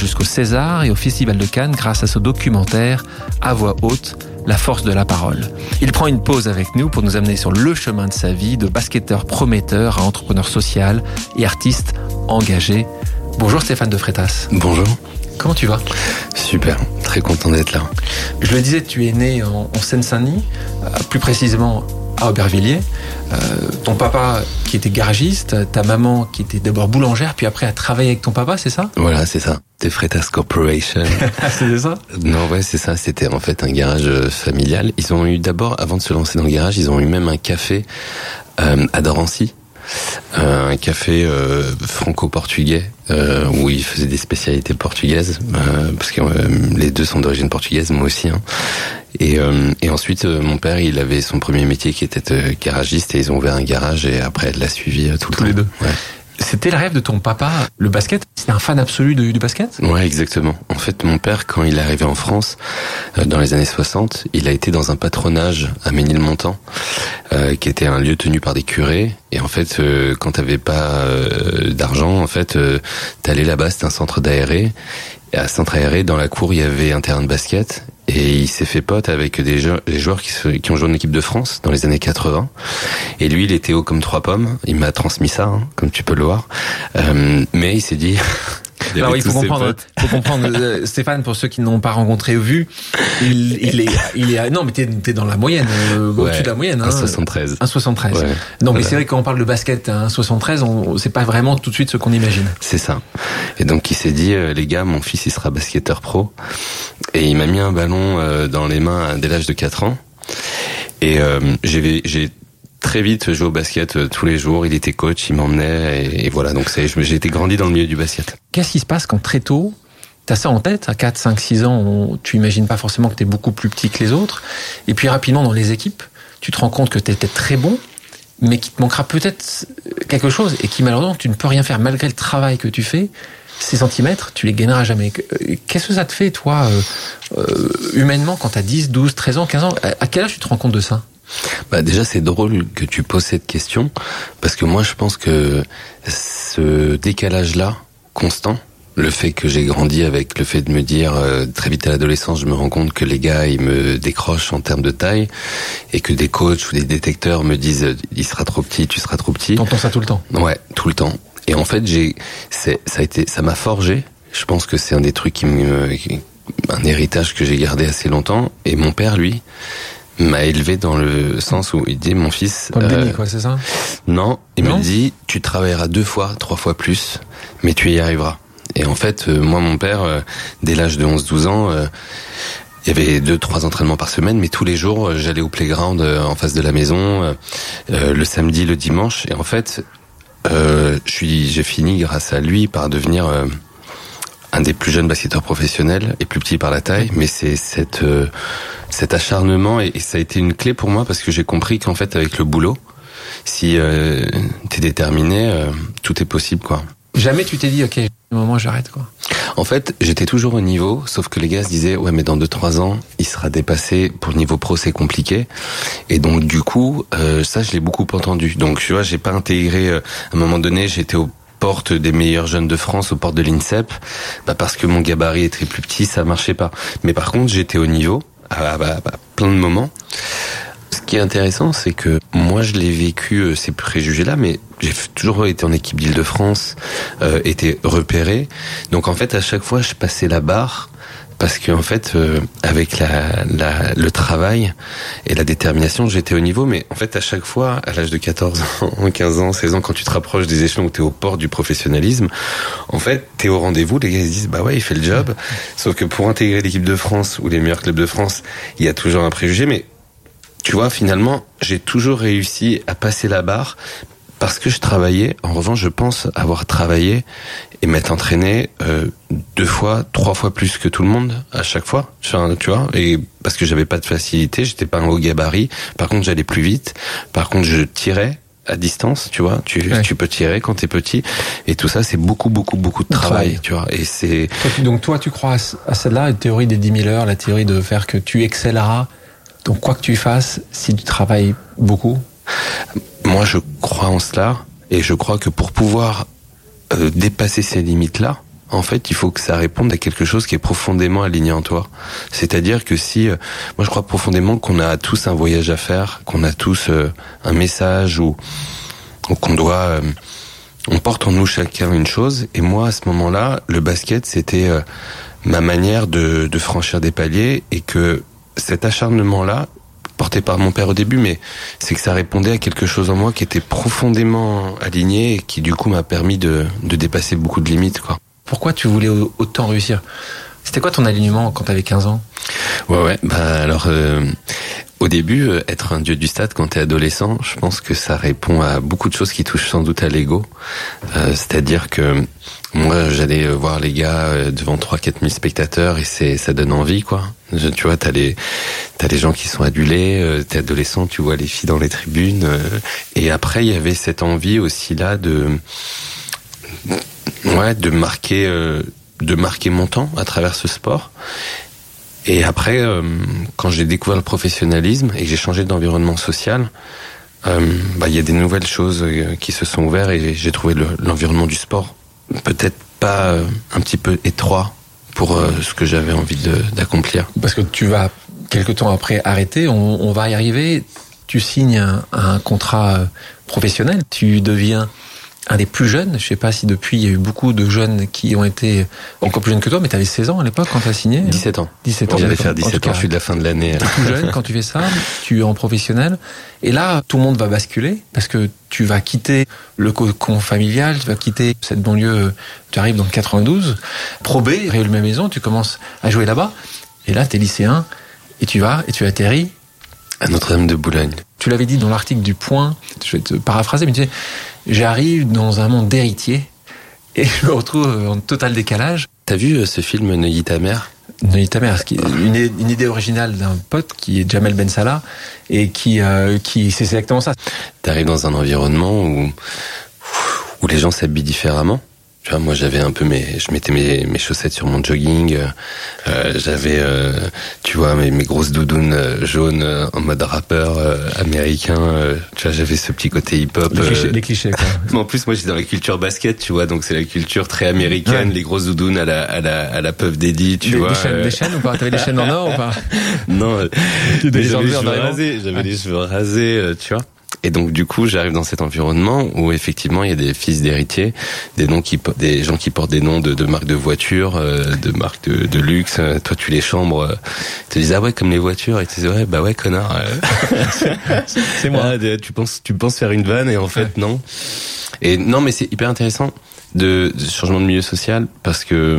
jusqu'au César et au Festival de Cannes grâce à ce documentaire à voix haute, La force de la parole. Il prend une pause avec nous pour nous amener sur le chemin de sa vie de basketteur prometteur à entrepreneur social et artiste engagé. Bonjour Stéphane de Freitas. Bonjour. Comment tu vas ? Super, très content d'être là. Je le disais, tu es né en Seine-Saint-Denis, plus précisément à Aubervilliers. Ton papa qui était garagiste, ta maman qui était d'abord boulangère, puis après a travaillé avec ton papa, c'est ça ? Voilà, c'est ça. C'était Freitas Corporation. C'était ça ? Non, ouais, c'est ça. C'était en fait un garage familial. Ils ont eu d'abord, avant de se lancer dans le garage, ils ont eu même un café à Drancy. Un café franco-portugais où ils faisaient des spécialités portugaises parce que les deux sont d'origine portugaise, moi aussi. Hein. Et ensuite, mon père, il avait son premier métier qui était garagiste et ils ont ouvert un garage et après, elle l'a suivi tout le temps. Tous les deux. Ouais. C'était le rêve de ton papa, le basket ? C'était un fan absolu du basket ? Ouais, exactement. En fait, mon père, quand il est arrivé en France, dans les années 60, il a été dans un patronage à Ménilmontant, qui était un lieu tenu par des curés. Et en fait, quand t'avais pas d'argent, en fait, t'allais là-bas, c'était un centre d'aéré. Et à centre aéré, dans la cour, il y avait un terrain de basket. Et il s'est fait pote avec les joueurs qui ont joué en équipe de France dans les années 80. Et lui, il était haut comme trois pommes. Il m'a transmis ça, hein, comme tu peux le voir. Mais il s'est dit... Alors il faut comprendre, Stéphane, pour ceux qui n'ont pas rencontré ou vu, il est non mais t'es dans la moyenne, au-dessus de la moyenne. 1,73. 1,73. Ouais, non voilà. Mais c'est vrai que quand on parle de basket, 1,73, c'est pas vraiment tout de suite ce qu'on imagine. C'est ça. Et donc il s'est dit, les gars, mon fils il sera basketteur pro. Et il m'a mis un ballon dans les mains dès l'âge de 4 ans. Et j'ai très vite joué au basket tous les jours. Il était coach, il m'emmenait et voilà. Donc j'ai été grandi dans le milieu du basket. Qu'est-ce qui se passe quand très tôt, t'as ça en tête, à 4, 5, 6 ans, tu imagines pas forcément que t'es beaucoup plus petit que les autres. Et puis rapidement dans les équipes, tu te rends compte que t'es peut-être très bon, mais qu'il te manquera peut-être quelque chose et qui malheureusement tu ne peux rien faire malgré le travail que tu fais. Ces centimètres, tu les gagneras jamais. Qu'est-ce que ça te fait, toi, humainement, quand t'as 10, 12, 13 ans, 15 ans ? À quel âge tu te rends compte de ça ? Bah déjà c'est drôle que tu poses cette question parce que moi je pense que ce décalage-là constant, le fait que j'ai grandi avec le fait de me dire très vite à l'adolescence, je me rends compte que les gars ils me décrochent en termes de taille et que des coachs ou des détecteurs me disent il sera trop petit, tu seras trop petit. T'entends ça tout le temps ? Ouais, tout le temps. Et en fait ça m'a forgé. Je pense que c'est un des trucs un héritage que j'ai gardé assez longtemps. Et mon père lui m'a élevé dans le sens où il dit mon fils... Dans le déni, quoi, c'est ça ? Non, il me dit tu travailleras 2 fois, 3 fois plus, mais tu y arriveras. Et en fait, moi, mon père, dès l'âge de 11-12 ans, il y avait 2-3 entraînements par semaine, mais tous les jours, j'allais au playground en face de la maison, le samedi, le dimanche. Et en fait, j'ai fini grâce à lui par devenir... un des plus jeunes basketteurs professionnels et plus petit par la taille, mais c'est cet acharnement et ça a été une clé pour moi parce que j'ai compris qu'en fait avec le boulot, si t'es déterminé, tout est possible quoi. Jamais tu t'es dit ok, au moment j'arrête quoi. En fait, j'étais toujours au niveau, sauf que les gars se disaient ouais mais dans 2-3 ans, il sera dépassé pour le niveau pro, c'est compliqué. Et donc du coup, ça je l'ai beaucoup entendu. Donc tu vois, j'ai pas intégré à un moment donné, j'étais aux portes des meilleurs jeunes de France, aux portes de l'INSEP, parce que mon gabarit était plus petit, ça marchait pas. Mais par contre, j'étais au niveau à plein de moments. Ce qui est intéressant, c'est que moi, je l'ai vécu ces préjugés-là, mais j'ai toujours été en équipe d'Île-de-France, été repéré. Donc en fait, à chaque fois, je passais la barre. Parce que en fait, avec le travail et la détermination, j'étais au niveau. Mais en fait, à chaque fois, à l'âge de 14 ans, 15 ans, 16 ans, quand tu te rapproches des échelons où t'es aux portes du professionnalisme, en fait, t'es au rendez-vous. Les gars ils se disent, bah ouais, il fait le job. Sauf que pour intégrer l'équipe de France ou les meilleurs clubs de France, il y a toujours un préjugé. Mais tu vois, finalement, j'ai toujours réussi à passer la barre. Parce que je travaillais, en revanche, je pense avoir travaillé et m'être entraîné 2 fois, 3 fois plus que tout le monde à chaque fois, tu vois, et parce que j'avais pas de facilité, j'étais pas un haut gabarit. Par contre, j'allais plus vite. Par contre, je tirais à distance, tu vois. Tu peux tirer quand t'es petit, et tout ça, c'est beaucoup de travail, tu vois. Et c'est donc toi, tu crois à celle-là, la théorie des 10 000 heures, la théorie de faire que tu excelleras. Donc quoi que tu fasses, si tu travailles beaucoup. Moi, je crois en cela, et je crois que pour pouvoir dépasser ces limites-là, en fait, il faut que ça réponde à quelque chose qui est profondément aligné en toi. C'est-à-dire que si, moi je crois profondément qu'on a tous un voyage à faire, qu'on a tous un message ou qu'on doit, on porte en nous chacun une chose. Et moi, à ce moment-là, le basket, c'était ma manière de franchir des paliers, et que cet acharnement-là, porté par mon père au début, mais c'est que ça répondait à quelque chose en moi qui était profondément aligné et qui du coup m'a permis de dépasser beaucoup de limites, quoi. Pourquoi tu voulais autant réussir ? C'était quoi ton alignement quand t'avais 15 ans ? Ouais, alors au début, être un dieu du stade quand t'es adolescent, je pense que ça répond à beaucoup de choses qui touchent sans doute à l'ego. C'est-à-dire que moi, j'allais voir les gars devant 3-4 000 spectateurs et ça donne envie, quoi. Tu vois, t'as les gens qui sont adulés, t'es adolescent, tu vois les filles dans les tribunes. Et après, il y avait cette envie aussi là de marquer mon temps à travers ce sport. Et après, quand j'ai découvert le professionnalisme et que j'ai changé d'environnement social, y a des nouvelles choses qui se sont ouvertes, et j'ai trouvé l'environnement du sport peut-être pas un petit peu étroit pour ce que j'avais envie d'accomplir. Parce que tu vas, quelque temps après, arrêter, on va y arriver, tu signes un contrat professionnel, tu deviens un des plus jeunes. Je sais pas si depuis, il y a eu beaucoup de jeunes qui ont été encore plus jeunes que toi, mais tu avais 16 ans à l'époque quand tu as signé. 17 ans. 17 ans. J'allais faire 17 ans, je suis de la fin de l'année. Tu es plus jeune quand tu fais ça, tu es en professionnel. Et là, tout le monde va basculer parce que tu vas quitter le cocon familial, tu vas quitter cette banlieue, tu arrives dans le 92, Pro B, Réaumur-Malmaison, tu commences à jouer là-bas. Et là, tu es lycéen et tu atterris à Notre-Dame de Boulogne. Tu l'avais dit dans l'article du Point, je vais te paraphraser, mais tu sais, j'arrive dans un monde d'héritiers et je me retrouve en total décalage. T'as vu ce film Neuilly ta mère ? Neuilly ta mère, une idée originale d'un pote qui est Jamel Ben Salah et qui c'est exactement ça. T'arrives dans un environnement où les gens s'habillent différemment. Tu vois, moi j'avais un peu je mettais mes chaussettes sur mon jogging, j'avais tu vois mes grosses doudounes jaunes en mode rappeur américain, tu vois, j'avais ce petit côté hip-hop. Les clichés quoi. Mais en plus moi j'étais dans la culture basket, tu vois, donc c'est la culture très américaine, ouais. Les grosses doudounes à la Puff Daddy, tu vois. Des chaînes ou pas ? T'avais des chaînes en or ou pas ? Non, j'avais les cheveux rasés, tu vois. Et donc du coup, j'arrive dans cet environnement où effectivement il y a des fils d'héritiers, des gens qui portent des noms de marques de voitures, de marques de luxe. Toi, tu les chambres, te disent ah ouais comme les voitures, et tu dis ouais bah ouais connard. C'est moi. Ah, tu penses faire une vanne et en fait non. Et non, mais c'est hyper intéressant de changement de milieu social parce que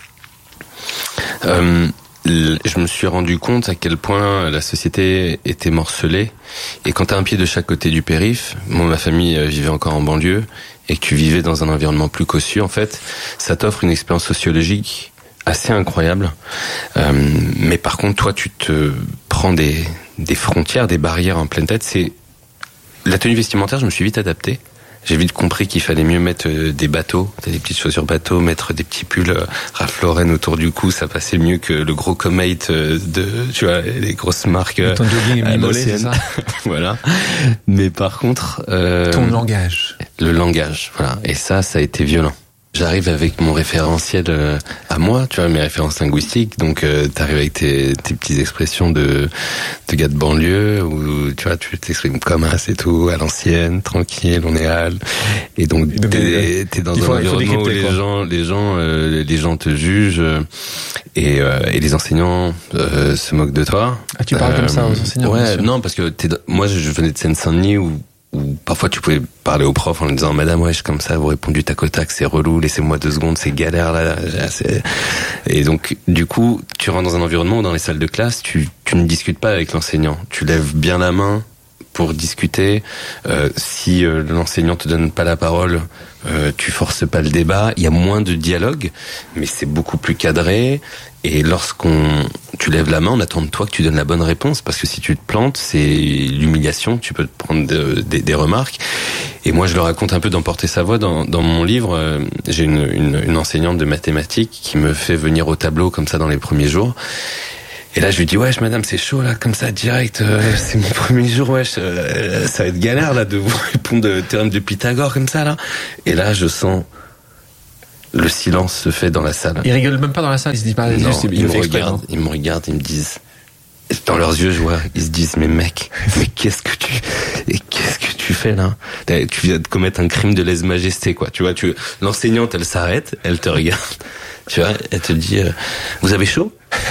je me suis rendu compte à quel point la société était morcelée. Et quand t'as un pied de chaque côté du périph', moi ma famille vivait encore en banlieue, et que tu vivais dans un environnement plus cossu, en fait, ça t'offre une expérience sociologique assez incroyable. Mais par contre, toi, tu te prends des frontières, des barrières en pleine tête. C'est la tenue vestimentaire, je me suis vite adapté. J'ai vite compris qu'il fallait mieux mettre des bateaux, des petites chaussures bateaux, mettre des petits pulls Ralph Lauren autour du cou, ça passait mieux que le gros Comate tu vois, les grosses marques. Ton jogging est mi-mollet, c'est ça. Voilà. Mais par contre, ton langage. Le langage, voilà. Et ça a été violent. J'arrive avec mon référentiel à moi, tu vois, mes références linguistiques. Donc, t'arrives avec tes petites expressions de gars de banlieue où, tu vois, tu t'exprimes comme un, c'est tout, à l'ancienne, tranquille, on est hal. Et donc, t'es dans un environnement où les gens te jugent et les enseignants se moquent de toi. Ah, tu parles comme ça aux enseignants? Ouais, non, parce que moi, je venais de Seine-Saint-Denis où parfois tu pouvais parler au prof en lui disant madame ouais je comme ça vous répondez du tac au tac, c'est relou, laissez-moi 2 secondes, c'est galère là. Et donc du coup tu rentres dans un environnement où dans les salles de classe tu ne discutes pas avec l'enseignant, tu lèves bien la main pour discuter. Si l'enseignant te donne pas la parole, tu forces pas le débat. Il y a moins de dialogue, mais c'est beaucoup plus cadré. Et tu lèves la main, on attend de toi que tu donnes la bonne réponse, parce que si tu te plantes, c'est l'humiliation. Tu peux te prendre des remarques. Et moi, je le raconte un peu dans Porter sa voix. Dans mon livre, j'ai une enseignante de mathématiques qui me fait venir au tableau comme ça dans les premiers jours. Et là, je lui dis, wesh, madame, c'est chaud, là, comme ça, direct, c'est mon premier jour, wesh, ça va être galère, là, de vous répondre de théorème de Pythagore, comme ça, là. Et là, je sens Le silence se fait dans la salle. Ils rigolent même pas dans la salle, ils se disent pas, non, juste, ils me regardent, ils me disent, dans leurs yeux, je vois, ils se disent, mais mec, qu'est-ce que tu fais là? Tu viens de commettre un crime de lèse-majesté, quoi. Tu vois, l'enseignante, elle s'arrête, elle te regarde, tu vois, elle te dit, vous avez chaud?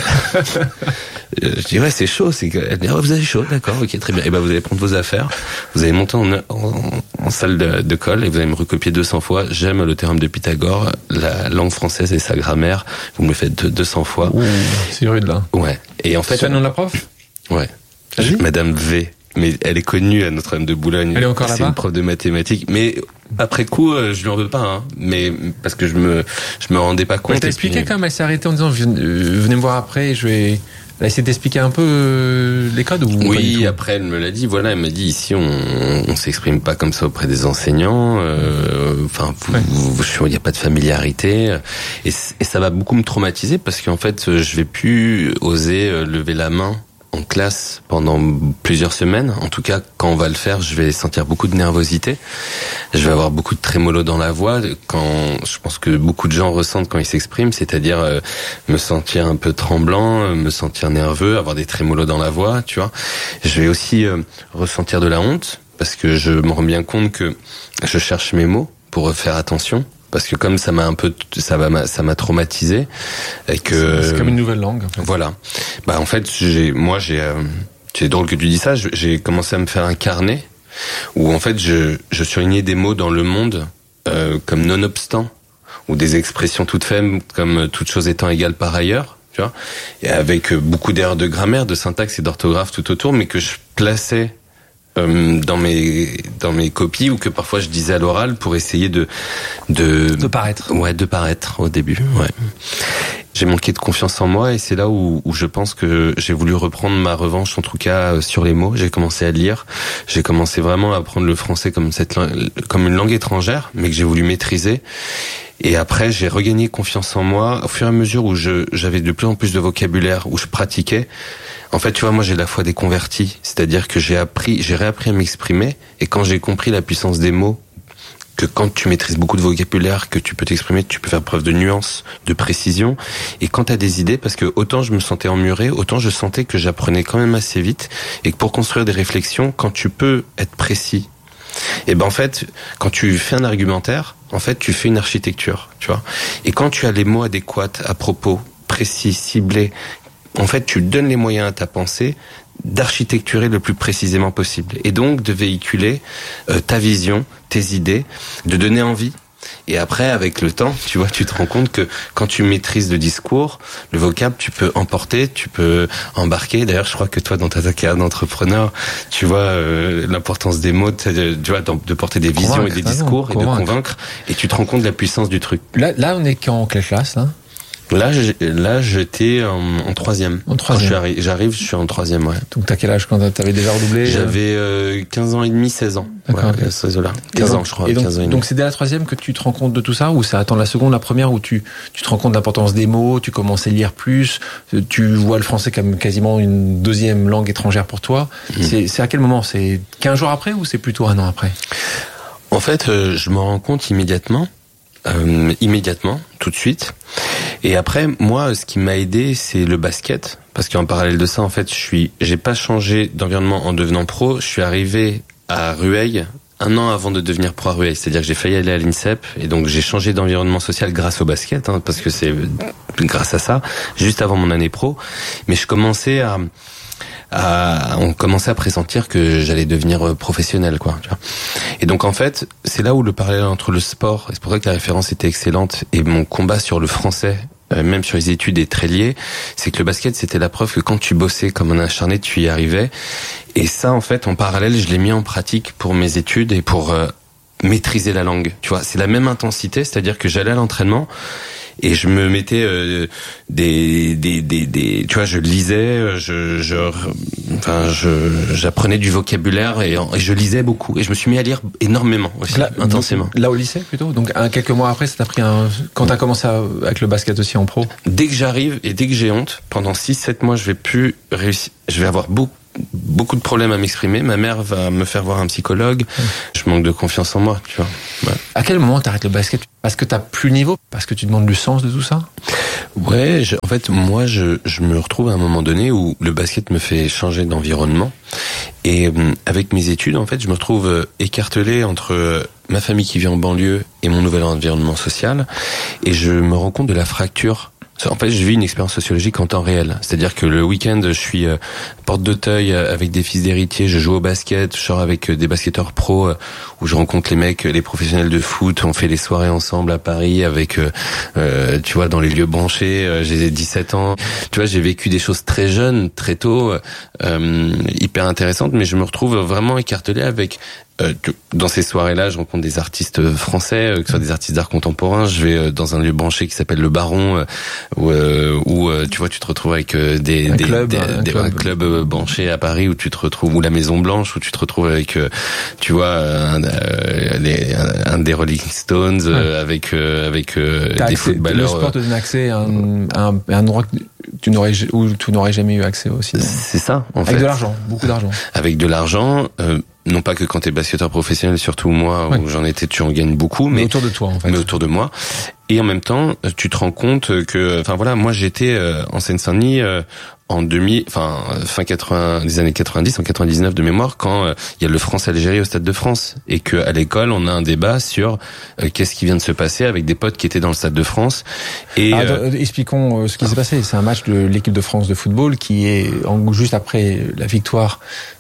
Je dis ouais, c'est chaud. Elle dit vous avez chaud, d'accord, ok, très bien. Et ben vous allez prendre vos affaires, vous allez monter en salle de colle et vous allez me recopier 200 fois. J'aime le théorème de Pythagore, la langue française et sa grammaire. Vous me le faites 200 fois. Ouh, c'est rude là. Ouais. Et en fait, c'est le nom de la prof? Ouais. Madame V. Mais elle est connue à Notre-Dame de Boulogne. Elle est encore là-bas? C'est une prof de mathématiques. Mais après coup, je lui en veux pas, hein. Mais parce que je me rendais pas compte. Elle t'a expliqué quand même, elle s'est arrêtée en disant venez me voir après, je vais. Elle a essayé d'expliquer un peu les codes ou oui, après elle me l'a dit. Voilà, elle m'a dit ici on s'exprime pas comme ça auprès des enseignants. Enfin, il y a pas de familiarité et ça va beaucoup me traumatiser parce qu'en fait je vais plus oser lever la main en classe pendant plusieurs semaines. En tout cas, quand on va le faire, je vais sentir beaucoup de nervosité. Je vais avoir beaucoup de trémolo dans la voix. Je pense que beaucoup de gens ressentent quand ils s'expriment, c'est-à-dire me sentir un peu tremblant, me sentir nerveux, avoir des trémolos dans la voix, tu vois. Je vais aussi ressentir de la honte parce que je me rends bien compte que je cherche mes mots pour faire attention. Parce que comme ça m'a traumatisé et que c'est comme une nouvelle langue. Voilà. Bah en fait, c'est drôle que tu dis ça. J'ai commencé à me faire un carnet où en fait je surlignais des mots dans le monde comme nonobstant ou des expressions toutes faibles comme toute chose étant égale par ailleurs. Tu vois, et avec beaucoup d'erreurs de grammaire, de syntaxe et d'orthographe tout autour, mais que je plaçais dans mes copies ou que parfois je disais à l'oral pour essayer de paraître. Ouais, de paraître au début. Ouais. J'ai manqué de confiance en moi et c'est là où je pense que j'ai voulu reprendre ma revanche en tout cas sur les mots. J'ai commencé à lire, j'ai commencé vraiment à apprendre le français comme une langue étrangère, mais que j'ai voulu maîtriser. Et après, j'ai regagné confiance en moi au fur et à mesure où j'avais de plus en plus de vocabulaire, où je pratiquais. En fait, tu vois, moi, j'ai la foi des convertis. C'est-à-dire que j'ai réappris à m'exprimer. Et quand j'ai compris la puissance des mots, que quand tu maîtrises beaucoup de vocabulaire, que tu peux t'exprimer, tu peux faire preuve de nuance, de précision. Et quand t'as des idées, parce que autant je me sentais emmuré, autant je sentais que j'apprenais quand même assez vite. Et que pour construire des réflexions, quand tu peux être précis, et ben en fait, quand tu fais un argumentaire, en fait, tu fais une architecture, tu vois. Et quand tu as les mots adéquats, à propos, précis, ciblés, en fait, tu donnes les moyens à ta pensée d'architecturer le plus précisément possible. Et donc, de véhiculer ta vision, tes idées, de donner envie. Et après, avec le temps, tu vois, tu te rends compte que quand tu maîtrises le discours, le vocable, tu peux emporter, tu peux embarquer. D'ailleurs, je crois que toi, dans ta carrière d'entrepreneur, tu vois l'importance des mots, tu vois, de porter des visions et des discours et de convaincre. Et tu te rends compte de la puissance du truc. Là, on est en quelle classe, là? Là, j'étais en troisième. En troisième. Je suis en troisième, ouais. Donc, t'as quel âge quand t'avais déjà redoublé? J'avais 15 ans et demi, 16 ans. D'accord. Ouais, ces eaux-là. 15 ans, je crois. 15 ans et demi. Donc, c'est dès la troisième que tu te rends compte de tout ça, ou ça attend la seconde, la première, où tu te rends compte de l'importance des mots, tu commences à lire plus, tu vois le français comme quasiment une deuxième langue étrangère pour toi. C'est à quel moment? C'est 15 jours après ou c'est plutôt un an après? En fait, je m'en rends compte immédiatement, tout de suite. Et après, moi, ce qui m'a aidé, c'est le basket. Parce qu'en parallèle de ça, en fait, j'ai pas changé d'environnement en devenant pro. Je suis arrivé à Rueil un an avant de devenir pro à Rueil. C'est-à-dire que j'ai failli aller à l'INSEP. Et donc, j'ai changé d'environnement social grâce au basket, hein, parce que c'est grâce à ça, juste avant mon année pro. Mais je commençais on commençait à pressentir que j'allais devenir professionnel, quoi, tu vois. Et donc, en fait, c'est là où le parallèle entre le sport, et c'est pour ça que la référence était excellente, et mon combat sur le français, même sur les études, est très lié. C'est que le basket, c'était la preuve que quand tu bossais comme un acharné, tu y arrivais. Et ça, en fait, en parallèle, je l'ai mis en pratique pour mes études et pour maîtriser la langue. Tu vois, c'est la même intensité, c'est-à-dire que j'allais à l'entraînement et je me mettais tu vois, je lisais, j'apprenais du vocabulaire et je lisais beaucoup et je me suis mis à lire énormément aussi, intensément. Là au lycée plutôt. Donc quelques mois après, ça t'a pris quand t'as commencé avec le basket aussi en pro. Dès que j'arrive et dès que j'ai honte, pendant 6-7 mois, je vais plus réussir. Je vais avoir beaucoup de problèmes à m'exprimer. Ma mère va me faire voir un psychologue. Je manque de confiance en moi, tu vois. Ouais. À quel moment t'arrêtes le basket? Parce que t'as plus le niveau? Parce que tu demandes le sens de tout ça? Ouais, en fait, moi, je me retrouve à un moment donné où le basket me fait changer d'environnement. Et avec mes études, en fait, je me retrouve écartelé entre ma famille qui vit en banlieue et mon nouvel environnement social. Et je me rends compte de la fracture. En fait, je vis une expérience sociologique en temps réel. C'est-à-dire que le week-end, je suis porte d'Auteuil avec des fils d'héritiers, je joue au basket, je sors avec des basketteurs pros où je rencontre les mecs, les professionnels de foot, on fait les soirées ensemble à Paris avec, tu vois, dans les lieux branchés, j'ai 17 ans. Tu vois, j'ai vécu des choses très jeunes, très tôt, hyper intéressantes, mais je me retrouve vraiment écartelé avec... dans ces soirées-là, je rencontre des artistes français, que ce soit des artistes d'art contemporain. Je vais dans un lieu branché qui s'appelle le Baron, où tu vois, tu te retrouves avec des clubs branchés à Paris où tu te retrouves, ou la Maison Blanche où tu te retrouves avec, tu vois, un des Rolling Stones, avec des footballeurs. Le sport te donne accès à un endroit où tu n'aurais jamais eu accès aussi. C'est ça, en fait. Avec de l'argent, beaucoup d'argent. Avec de l'argent. Non pas que quand t'es basketteur professionnel, surtout moi, où j'en étais, tu en gagnes beaucoup, mais autour de toi, en fait. Mais autour de moi. Et en même temps, tu te rends compte que, enfin voilà, moi j'étais en Seine-Saint-Denis fin 80, des années 90, en 99 de mémoire, quand il y a le France-Algérie au Stade de France, et que à l'école on a un débat sur qu'est-ce qui vient de se passer avec des potes qui étaient dans le Stade de France. Et expliquons ce qui s'est passé. C'est un match de l'équipe de France de football qui est juste après la victoire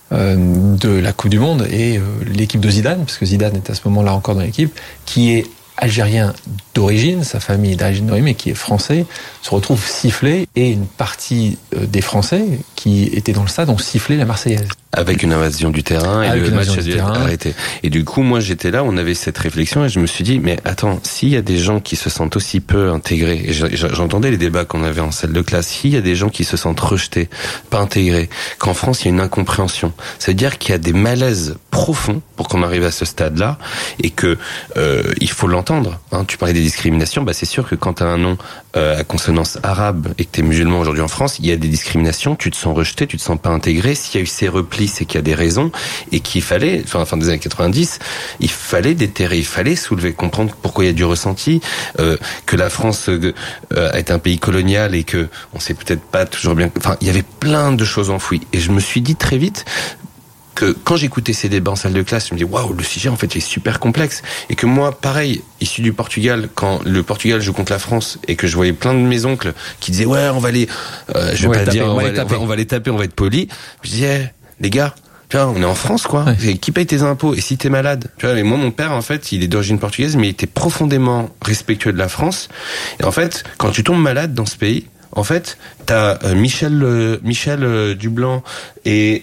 de la Coupe du Monde, et l'équipe de Zidane, parce que Zidane est à ce moment-là encore dans l'équipe, qui est algérien d'origine, sa famille est d'origine d'origine, mais qui est français, se retrouve sifflé, et une partie des Français qui étaient dans le stade ont sifflé la Marseillaise. Avec une invasion du terrain, et le match a dû être arrêté. Et du coup, moi, j'étais là, on avait cette réflexion, et je me suis dit, mais attends, s'il y a des gens qui se sentent aussi peu intégrés, et j'entendais les débats qu'on avait en salle de classe, s'il y a des gens qui se sentent rejetés, pas intégrés, qu'en France, il y a une incompréhension, ça veut dire qu'il y a des malaises profonds pour qu'on arrive à ce stade-là, et que il faut l'entendre. Hein. Tu parlais des discriminations, bah c'est sûr que quand tu as un nom à consonance arabe et que tu es musulman aujourd'hui en France, il y a des discriminations, tu te sens rejeté, tu te sens pas intégré. S'il y a eu ces replis, c'est qu'il y a des raisons, et qu'il fallait, fin des années 90, il fallait déterrer, il fallait soulever, comprendre pourquoi il y a du ressenti, que la France est un pays colonial et que on sait peut-être pas toujours bien. Enfin, il y avait plein de choses enfouies, et je me suis dit très vite que quand j'écoutais ces débats en salle de classe, je me dis waouh, le sujet en fait est super complexe, et que moi, pareil, issu du Portugal, quand le Portugal joue contre la France et que je voyais plein de mes oncles qui disaient ouais, on va les, je vais pas dire, on va les taper, on va être poli. Je disais les gars, tu vois, on est en France, quoi. Ouais. Qui paye tes impôts? Et si t'es malade? Tu vois, et moi, mon père, en fait, il est d'origine portugaise, mais il était profondément respectueux de la France. Et en fait, quand tu tombes malade dans ce pays, en fait, t'as Michel Dublanc et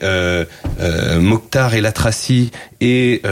Mokhtar El Atrassi et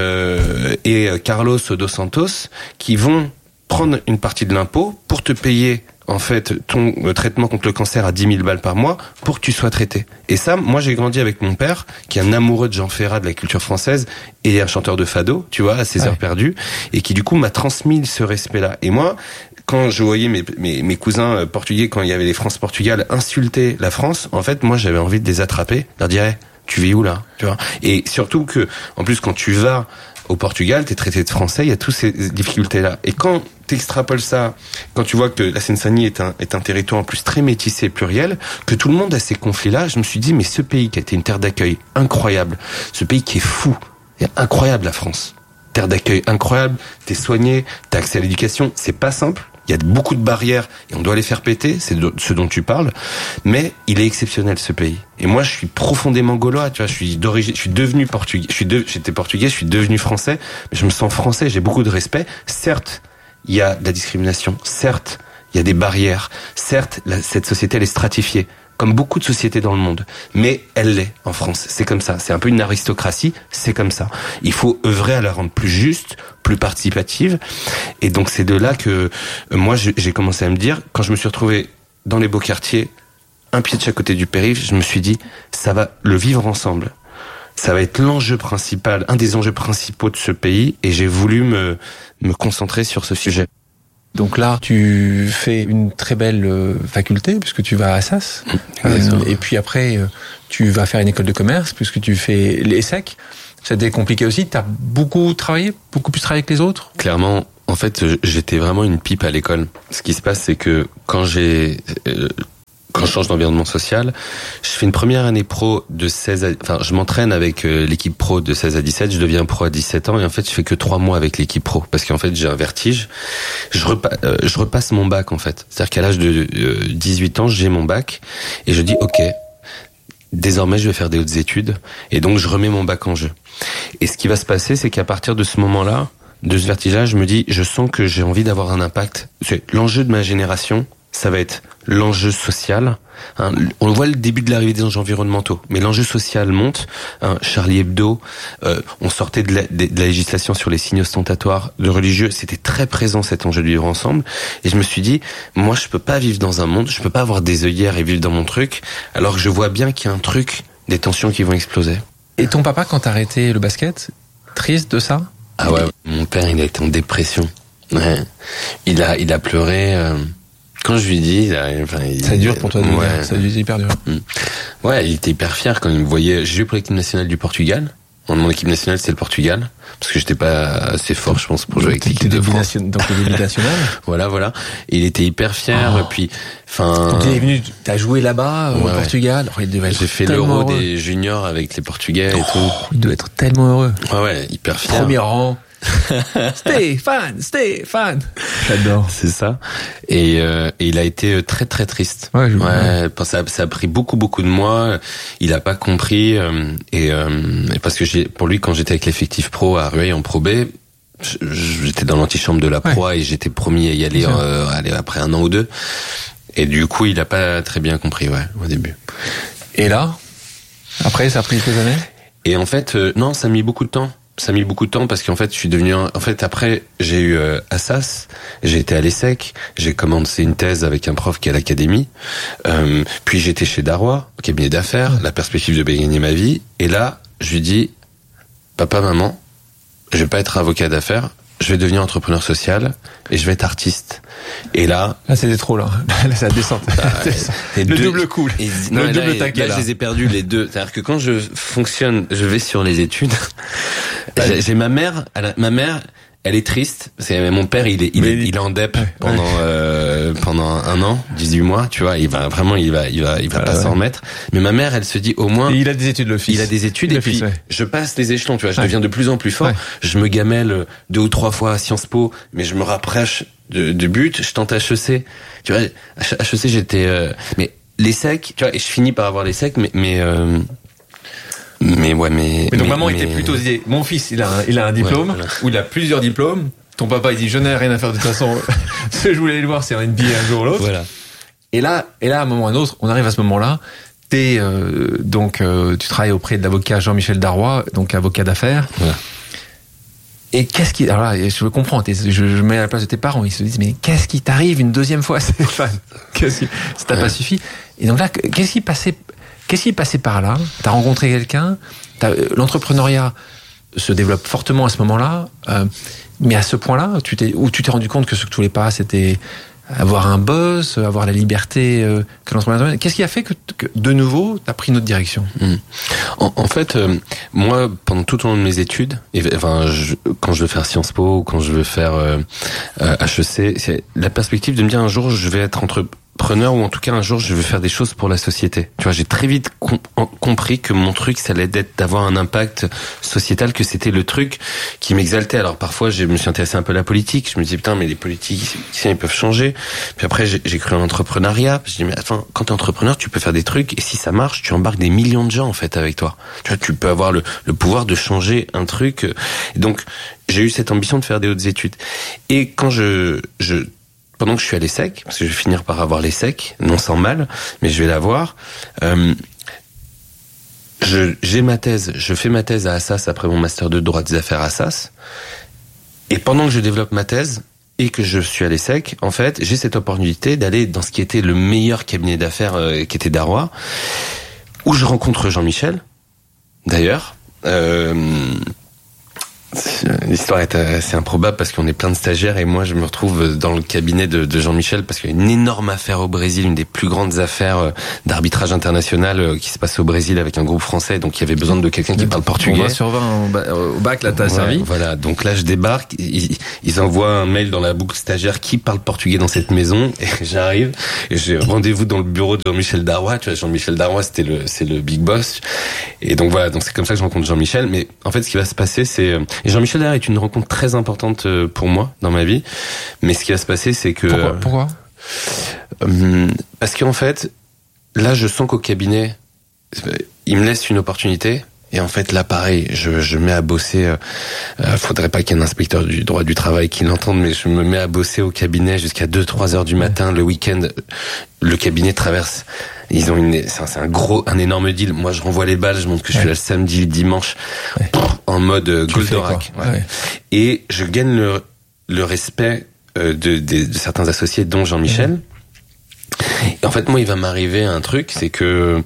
Carlos Dos Santos qui vont prendre une partie de l'impôt pour te payer en fait ton traitement contre le cancer à 10 000 balles par mois pour que tu sois traité. Et ça, moi j'ai grandi avec mon père qui est un amoureux de Jean Ferrat, de la culture française, et un chanteur de fado, tu vois, à ses heures perdues, et qui du coup m'a transmis ce respect-là. Et moi, quand je voyais mes cousins portugais, quand il y avait les France-Portugal, insulter la France, en fait, moi j'avais envie de les attraper, de leur dire hey, tu vis où là, tu vois. Et surtout que, en plus, quand tu vas au Portugal, t'es traité de français, il y a toutes ces difficultés-là. Et quand t'extrapoles ça, quand tu vois que la Seine-Saint-Denis est un territoire en plus très métissé et pluriel, que tout le monde a ces conflits-là, je me suis dit, mais ce pays qui a été une terre d'accueil incroyable, ce pays qui est fou, c'est incroyable la France. Terre d'accueil incroyable, t'es soigné, t'as accès à l'éducation, c'est pas simple. Il y a beaucoup de barrières et on doit les faire péter, c'est ce dont tu parles, mais il est exceptionnel ce pays. Et moi je suis profondément gaulois, tu vois, je suis devenu portugais, j'étais portugais, je suis devenu français, mais je me sens français, j'ai beaucoup de respect. Certes, il y a de la discrimination, certes, il y a des barrières, certes, cette société elle est stratifiée, comme beaucoup de sociétés dans le monde, mais elle l'est en France, c'est comme ça, c'est un peu une aristocratie, c'est comme ça. Il faut œuvrer à la rendre plus juste, plus participative, et donc c'est de là que moi j'ai commencé à me dire, quand je me suis retrouvé dans les beaux quartiers, un pied de chaque côté du périph', je me suis dit, ça va le vivre ensemble. Ça va être l'enjeu principal, un des enjeux principaux de ce pays, et j'ai voulu me concentrer sur ce sujet. Donc là, tu fais une très belle faculté puisque tu vas à Assas. Et puis après, tu vas faire une école de commerce puisque tu fais l'ESSEC. C'était compliqué aussi. T'as beaucoup travaillé, beaucoup plus travaillé que les autres. Clairement, en fait, j'étais vraiment une pipe à l'école. Ce qui se passe, c'est que quand je change d'environnement social, je fais une première année pro de 16 à... Enfin, je m'entraîne avec l'équipe pro de 16 à 17, je deviens pro à 17 ans et en fait, je fais que 3 mois avec l'équipe pro parce qu'en fait, j'ai un vertige. Je repasse mon bac en fait. C'est-à-dire qu'à l'âge de 18 ans, j'ai mon bac et je dis OK, désormais, je vais faire des hautes études et donc je remets mon bac en jeu. Et ce qui va se passer, c'est qu'à partir de ce moment-là, de ce vertige-là, je me dis, je sens que j'ai envie d'avoir un impact. C'est l'enjeu de ma génération, ça va être l'enjeu social. Hein, on voit le début de l'arrivée des enjeux environnementaux, mais l'enjeu social monte. Hein, Charlie Hebdo, on sortait de la législation sur les signes ostentatoires de religieux. C'était très présent cet enjeu de vivre ensemble. Et je me suis dit, moi, je peux pas vivre dans un monde, je peux pas avoir des œillères et vivre dans mon truc, alors que je vois bien qu'il y a un truc, des tensions qui vont exploser. Et ton papa, quand t'as arrêté le basket, triste de ça? Ah ouais, mon père, il a été en dépression. Ouais. Il a pleuré. Quand je lui dis, c'est dur pour toi de dire, ça a dû être hyper dur. Ouais, il était hyper fier quand il me voyait. J'ai joué pour l'équipe nationale du Portugal. Mon équipe nationale, c'est le Portugal, parce que j'étais pas assez fort, je pense, pour jouer avec l'équipe de France. Donc l'équipe nationale. Voilà. Et il était hyper fier. Et puis, quand il est venu, t'as joué là-bas au Portugal. Alors, il devait être J'ai fait l'Euro des juniors avec les Portugais et tout. Il doit être tellement heureux. Ouais, hyper fier. Premier rang. Stéphane. J'adore. C'est ça. Et il a été très très triste. Ouais, ça a pris beaucoup de mois. Il a pas compris et parce que pour lui, quand j'étais avec l'effectif pro à Rueil en Pro B, j'étais dans l'antichambre de la proie et j'étais promis à y aller après 1 an ou 2. Et du coup, il a pas très bien compris au début. Et là, après, ça a pris quelques années. Et en fait, non, ça a mis beaucoup de temps. Ça a mis beaucoup de temps parce qu'en fait, je suis devenu... après, j'ai eu Assas, j'ai été à l'ESSEC, j'ai commencé une thèse avec un prof qui est à l'académie, puis j'étais chez Darrois, au cabinet d'affaires, la perspective de gagner ma vie, et là, je lui dis, papa, maman, je vais pas être avocat d'affaires, je vais devenir entrepreneur social et je vais être artiste. Et là c'était trop là c'est la descente. Double coup. Le double taquet. Là, je les ai perdus les deux. C'est-à-dire que quand je vais sur les études. J'ai ma mère. Elle est triste. C'est mon père. Il est en dep pendant 1 an, 18 mois. Tu vois, il va pas s'en remettre. Mais ma mère, elle se dit au moins. Et il a des études, le fils. Il a des études et puis je passe les échelons. Tu vois, je deviens de plus en plus fort. Je me gamelle 2 ou 3 fois à Sciences Po, mais je me rapproche de but. Je tente HEC. Tu vois, HEC, j'étais. Mais l'ESSEC, tu vois, et je finis par avoir l'ESSEC, mais donc maman était plutôt dit, mon fils il a un diplôme ou il a plusieurs diplômes. Ton papa il dit je n'ai rien à faire de toute façon. Ce que je voulais aller le voir c'est un NBA un jour ou l'autre. Voilà. Et là à un moment ou à un autre, on arrive à ce moment-là. Tu travailles auprès de l'avocat Jean-Michel Darrois, donc avocat d'affaires. Voilà. Et alors là, je comprends, je mets à la place de tes parents, ils se disent mais qu'est-ce qui t'arrive une deuxième fois, Stéphane? Ça t'a pas suffi? Et donc là, qu'est-ce qui passait par là? T'as rencontré quelqu'un? L'entrepreneuriat se développe fortement à ce moment-là, mais à ce point-là, tu t'es rendu compte que ce que tu voulais pas, c'était avoir un boss, avoir la liberté que l'entrepreneuriat. Qu'est-ce qui a fait que de nouveau, t'as pris une autre direction? En fait, moi, pendant tout au long de mes études, quand je veux faire Sciences Po ou quand je veux faire HEC, c'est la perspective de me dire un jour je vais être entrepreneur ou en tout cas un jour je veux faire des choses pour la société. Tu vois, j'ai très vite compris que mon truc ça allait être d'avoir un impact sociétal, que c'était le truc qui m'exaltait. Alors parfois je me suis intéressé un peu à la politique, je me disais putain mais les politiciens ils peuvent changer. Puis après j'ai cru en l'entrepreneuriat, je dis mais attends, quand t'es entrepreneur tu peux faire des trucs et si ça marche tu embarques des millions de gens en fait avec toi. Tu vois, tu peux avoir le pouvoir de changer un truc. Et donc j'ai eu cette ambition de faire des hautes études. Et quand pendant que je suis à l'ESSEC, parce que je vais finir par avoir l'ESSEC, non sans mal, mais je vais l'avoir. J'ai ma thèse, je fais ma thèse à Assas après mon master de droit des affaires à Assas. Et pendant que je développe ma thèse et que je suis à l'ESSEC, en fait, j'ai cette opportunité d'aller dans ce qui était le meilleur cabinet d'affaires, qui était Darrois, où je rencontre Jean-Michel, d'ailleurs. L'histoire est assez improbable parce qu'on est plein de stagiaires et moi je me retrouve dans le cabinet de Jean-Michel parce qu'il y a une énorme affaire au Brésil, une des plus grandes affaires d'arbitrage international qui se passe au Brésil avec un groupe français, donc il y avait besoin de quelqu'un qui parle portugais. 20 sur 20 au bac, là t'as servi. Voilà, donc là je débarque, ils envoient un mail dans la boucle stagiaire qui parle portugais dans cette maison et j'arrive et j'ai rendez-vous dans le bureau de Jean-Michel Darrois, tu vois, Jean-Michel Darrois c'est le big boss et donc voilà, donc c'est comme ça que je rencontre Jean-Michel, mais en fait ce qui va se passer c'est et Jean-Michel Darrois est une rencontre très importante pour moi dans ma vie. Mais ce qui va se passer, c'est que... Pourquoi parce qu'en fait, là, je sens qu'au cabinet, il me laisse une opportunité. Et en fait, là, pareil, je mets à bosser. Faudrait pas qu'il y ait un inspecteur du droit du travail qui l'entende, mais je me mets à bosser au cabinet jusqu'à 2-3 heures du matin. Le week-end, le cabinet traverse. Ils ont c'est un énorme deal. Moi, je renvoie les balles, je montre que je suis là le samedi, le dimanche, en mode Goldorak. Et je gagne le respect de certains associés, dont Jean-Michel. Et en fait, moi, il va m'arriver un truc, c'est que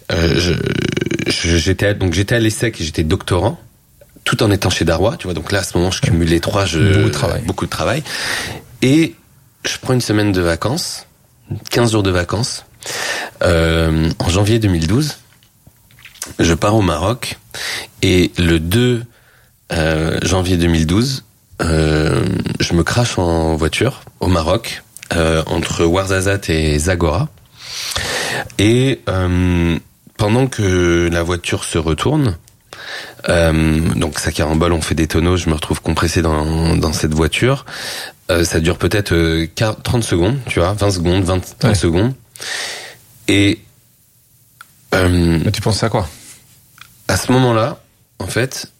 j'étais à l'ESSEC et j'étais doctorant, tout en étant chez Darrois, tu vois. Donc là, à ce moment, je cumule les trois, beaucoup de travail. Et je prends une semaine de vacances, 15 jours de vacances. En janvier 2012, je pars au Maroc et le 2 janvier 2012, je me crache en voiture au Maroc entre Ouarzazate et Zagora et pendant que la voiture se retourne, donc ça carambole, on fait des tonneaux, je me retrouve compressé dans cette voiture, ça dure peut-être 30 secondes, tu vois, 20 secondes, 30 secondes. Et mais tu penses à quoi? À ce moment-là, en fait,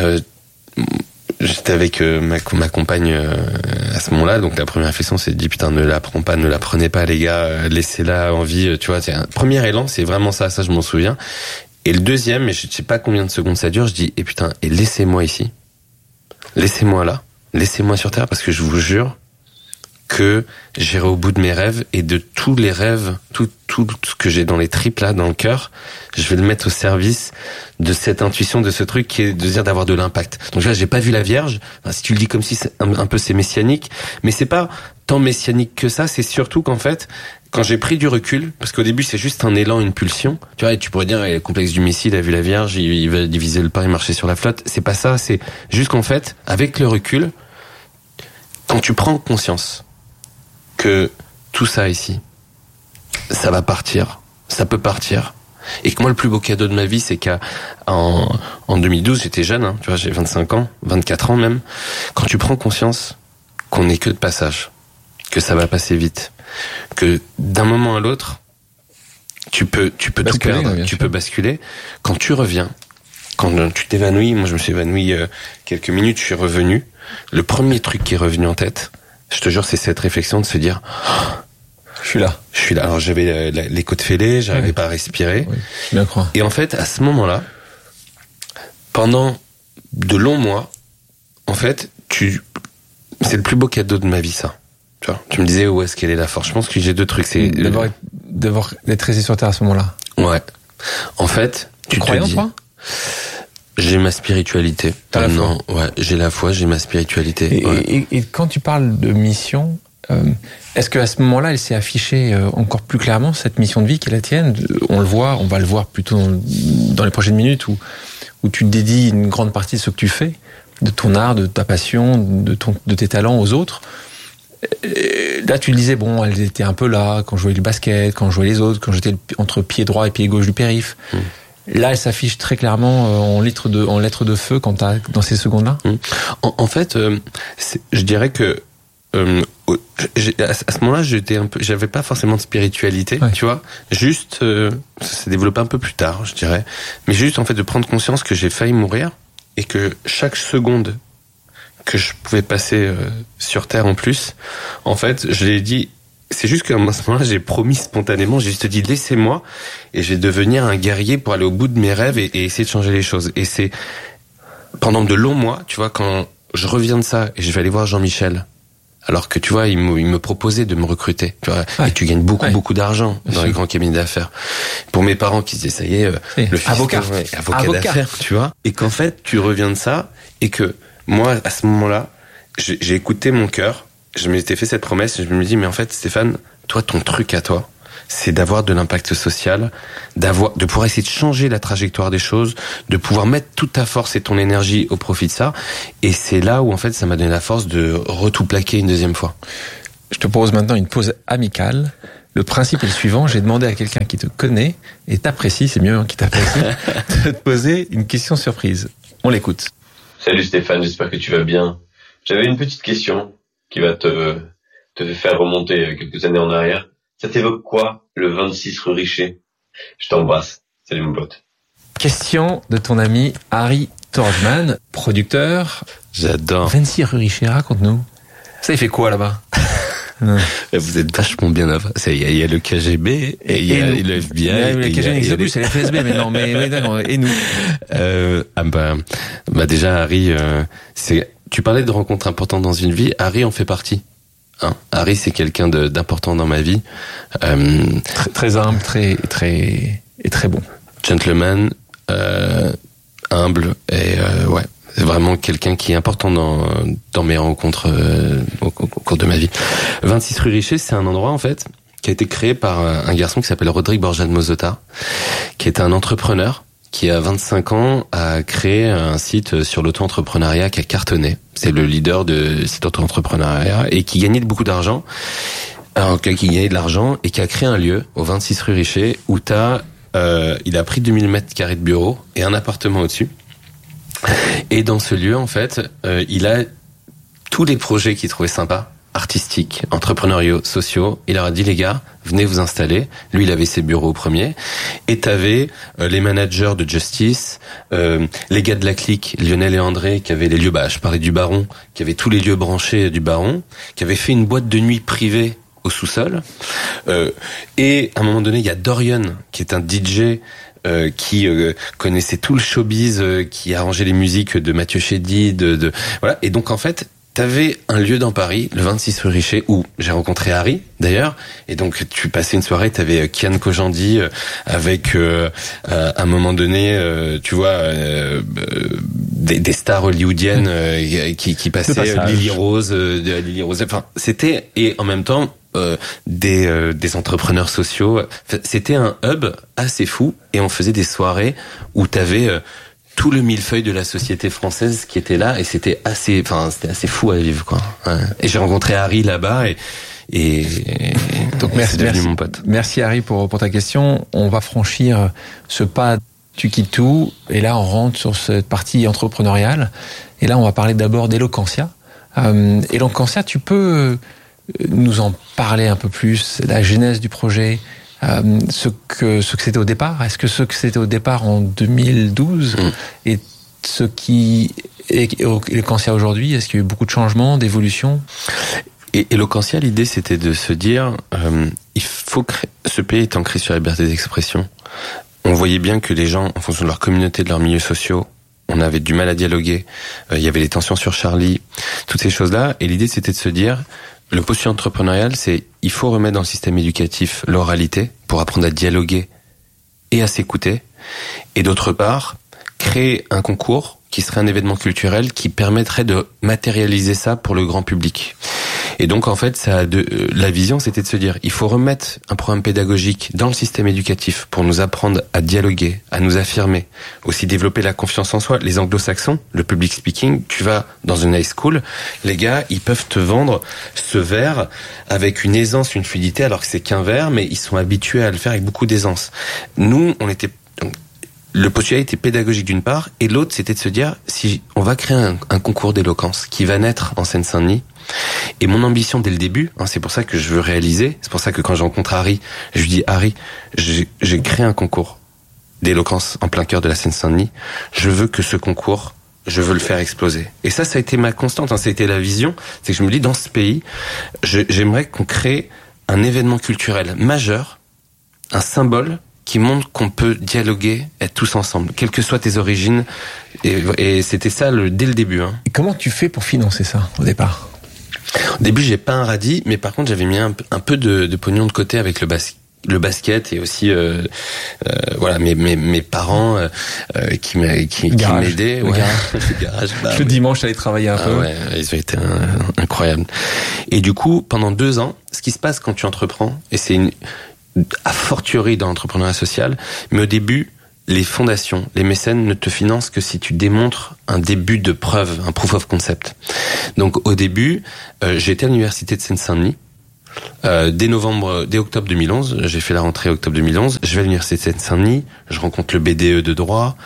j'étais avec ma compagne à ce moment-là, donc la première réflexion c'est dit putain, ne la prenez pas les gars, laissez-la en vie, tu vois. C'est un premier élan, c'est vraiment ça je m'en souviens. Et le deuxième, mais je sais pas combien de secondes ça dure, je dis putain, et laissez-moi ici, laissez-moi là, laissez-moi sur terre, parce que je vous jure que j'irai au bout de mes rêves et de tous les rêves, tout ce que j'ai dans les tripes là, dans le cœur, je vais le mettre au service de cette intuition, de ce truc qui est de dire d'avoir de l'impact. Donc là, j'ai pas vu la Vierge. Enfin, si tu le dis comme si c'est un peu c'est messianique, mais c'est pas tant messianique que ça. C'est surtout qu'en fait, quand j'ai pris du recul, parce qu'au début c'est juste un élan, une pulsion, tu vois, et tu pourrais dire le complexe du Messie, il a vu la Vierge, il va diviser le pain, il marchait sur la flotte. C'est pas ça. C'est juste qu'en fait, avec le recul, quand tu prends conscience que tout ça ici, ça va partir, ça peut partir. Et que moi, le plus beau cadeau de ma vie, c'est en 2012, j'étais jeune, hein, tu vois, j'ai 25 ans, 24 ans même. Quand tu prends conscience qu'on n'est que de passage, que ça va passer vite, que d'un moment à l'autre, tu peux tout perdre, tu peux basculer. Quand tu reviens, quand tu t'évanouis, moi je me suis évanoui quelques minutes, je suis revenu. Le premier truc qui est revenu en tête, je te jure, c'est cette réflexion de se dire je suis là. Alors j'avais les côtes fêlées, j'arrivais pas à respirer. Oui, je bien crois. Et en fait, à ce moment-là, pendant de longs mois, en fait, c'est le plus beau cadeau de ma vie, ça. Tu vois, tu me disais où est-ce qu'elle est la force. Je pense que j'ai deux trucs. C'est d'être resté sur terre à ce moment-là. Ouais. En fait, tu croyais en toi? J'ai ma spiritualité. Non, ouais, j'ai la foi, j'ai ma spiritualité. Et quand tu parles de mission, est-ce qu'à ce moment-là, elle s'est affichée encore plus clairement, cette mission de vie qui est la tienne? On va le voir plutôt dans les prochaines minutes, où tu dédies une grande partie de ce que tu fais, de ton art, de ta passion, de tes talents aux autres. Et là, tu le disais, bon, elle était un peu là, quand je jouais le basket, quand je jouais les autres, quand j'étais entre pied droit et pied gauche du périph'. Là, elle s'affiche très clairement en lettres de feu dans ces secondes-là. En fait, je dirais que à ce moment-là, j'avais pas forcément de spiritualité, tu vois. Juste, ça s'est développé un peu plus tard, je dirais. Mais juste, en fait, de prendre conscience que j'ai failli mourir et que chaque seconde que je pouvais passer sur Terre en plus, en fait, je l'ai dit. C'est juste qu'à ce moment-là, j'ai promis spontanément, j'ai juste dit laissez-moi et je vais devenir un guerrier pour aller au bout de mes rêves et essayer de changer les choses. Et c'est pendant de longs mois, tu vois, quand je reviens de ça et je vais aller voir Jean-Michel, alors que tu vois, il me proposait de me recruter, tu vois, et tu gagnes beaucoup d'argent dans les grands cabinets d'affaires. Pour mes parents qui disaient ça y est, le fils avocat d'affaires, tu vois, et qu'en fait tu reviens de ça et que moi, à ce moment-là, j'ai écouté mon cœur, je m'étais fait cette promesse, et je me dis, mais en fait, Stéphane, toi, ton truc à toi, c'est d'avoir de l'impact social, de pouvoir essayer de changer la trajectoire des choses, de pouvoir mettre toute ta force et ton énergie au profit de ça. Et c'est là où, en fait, ça m'a donné la force de tout plaquer une deuxième fois. Je te propose maintenant une pause amicale. Le principe est le suivant, j'ai demandé à quelqu'un qui te connaît et t'apprécie, c'est mieux qui t'apprécie, de te poser une question surprise. On l'écoute. Salut Stéphane, j'espère que tu vas bien. J'avais une petite question qui va te faire remonter quelques années en arrière. Ça t'évoque quoi, le 26 rue Richer? Je t'embrasse. Salut mon pote. Question de ton ami Harry Torgman, producteur. J'adore. 26 rue Richer, raconte-nous. Ça, il fait quoi là-bas? Vous êtes vachement bien avant. Il y a le KGB et il y a le FBI. Le KGB n'existe plus, c'est la FSB maintenant. Mais d'accord. Et nous? Déjà Harry, tu parlais de rencontres importantes dans une vie. Harry en fait partie. Harry, c'est quelqu'un d'important dans ma vie. Très humble, très bon. Gentleman, humble et ouais. C'est vraiment quelqu'un qui est important dans mes rencontres au cours de ma vie. 26 rue Richer, c'est un endroit en fait qui a été créé par un garçon qui s'appelle Rodrigue Borja de Mozota, qui est un entrepreneur qui à 25 ans a créé un site sur l'auto-entrepreneuriat qui a cartonné. C'est le leader de cet auto-entrepreneuriat et qui gagnait beaucoup d'argent. Qui gagnait de l'argent et qui a créé un lieu au 26 rue Richer où il a pris 2000 mètres carrés de bureau et un appartement au-dessus. Et dans ce lieu, en fait, il a tous les projets qu'il trouvait sympas, artistiques, entrepreneuriaux, sociaux. Il leur a dit, les gars, venez vous installer. Lui, il avait ses bureaux au premier. Et t'avais les managers de Justice, les gars de la clique, Lionel et André, qui avaient les lieux, je parlais du Baron, qui avaient tous les lieux branchés du Baron, qui avaient fait une boîte de nuit privée au sous-sol. Et à un moment donné, il y a Dorian, qui est un DJ, qui connaissait tout le showbiz, qui arrangeait les musiques de Mathieu Chédid, voilà. Et donc en fait, t'avais un lieu dans Paris, le 26 rue Richer, où j'ai rencontré Harry d'ailleurs. Et donc tu passais une soirée, t'avais Kian Kojandi avec à un moment donné, tu vois, des stars hollywoodiennes qui passaient, Lily Rose, Enfin, c'était et en même temps. Des entrepreneurs sociaux. C'était un hub assez fou et on faisait des soirées où t'avais tout le millefeuille de la société française qui était là et c'était assez fou à vivre, quoi. Ouais. Et j'ai rencontré Harry là-bas et donc merci mon pote. Merci Harry pour ta question. On va franchir ce pas, tu quittes tout et là on rentre sur cette partie entrepreneuriale et là on va parler d'abord d'Eloquentia. Eloquentia, tu peux nous en parler un peu plus, la genèse du projet, ce que c'était au départ. Est-ce que ce que c'était au départ en 2012 et ce qui est Eloquentia aujourd'hui, est-ce qu'il y a eu beaucoup de changements, d'évolutions? Et Eloquentia, l'idée c'était de se dire, il faut créer, ce pays est ancré sur la liberté d'expression. On voyait bien que les gens, en fonction de leur communauté, de leurs milieux sociaux, on avait du mal à dialoguer. Il y avait les tensions sur Charlie, toutes ces choses-là. Et l'idée c'était de se dire, le postulat entrepreneurial, c'est il faut remettre dans le système éducatif l'oralité pour apprendre à dialoguer et à s'écouter. Et d'autre part, créer un concours qui serait un événement culturel qui permettrait de matérialiser ça pour le grand public. Et donc en fait, la vision, c'était de se dire, il faut remettre un programme pédagogique dans le système éducatif pour nous apprendre à dialoguer, à nous affirmer, aussi développer la confiance en soi. Les anglo-saxons, le public speaking, tu vas dans une high school, les gars, ils peuvent te vendre ce verre avec une aisance, une fluidité, alors que c'est qu'un verre, mais ils sont habitués à le faire avec beaucoup d'aisance. Nous, le postulat était pédagogique d'une part, et l'autre, c'était de se dire, si on va créer un concours d'éloquence qui va naître en Seine-Saint-Denis. Et mon ambition dès le début, c'est pour ça que je veux réaliser, c'est pour ça que quand je rencontre Harry, je lui dis, Harry, j'ai créé un concours d'éloquence en plein cœur de la Seine-Saint-Denis. Je veux que ce concours, je veux le faire exploser. Et ça a été ma constante, ça a été la vision. C'est que je me dis, dans ce pays, j'aimerais qu'on crée un événement culturel majeur, un symbole qui montre qu'on peut dialoguer, être tous ensemble, quelles que soient tes origines. Et c'était ça dès le début. Et comment tu fais pour financer ça au départ ? Au début, j'ai pas un radis, mais par contre, j'avais mis un peu de pognon de côté avec le le basket et aussi voilà mes parents qui m'aidaient. Ouais. Le garage. Le dimanche, j'allais travailler un peu. Ouais, ils ont été incroyables. Et du coup, pendant 2 ans, ce qui se passe quand tu entreprends, et c'est a fortiori dans l'entrepreneuriat social, mais au début, les fondations, les mécènes ne te financent que si tu démontres un début de preuve, un proof of concept. Donc au début, j'ai été à l'université de Seine-Saint-Denis. Dès octobre 2011, j'ai fait la rentrée octobre 2011. Je vais à l'université de Seine-Saint-Denis, je rencontre le BDE de droit,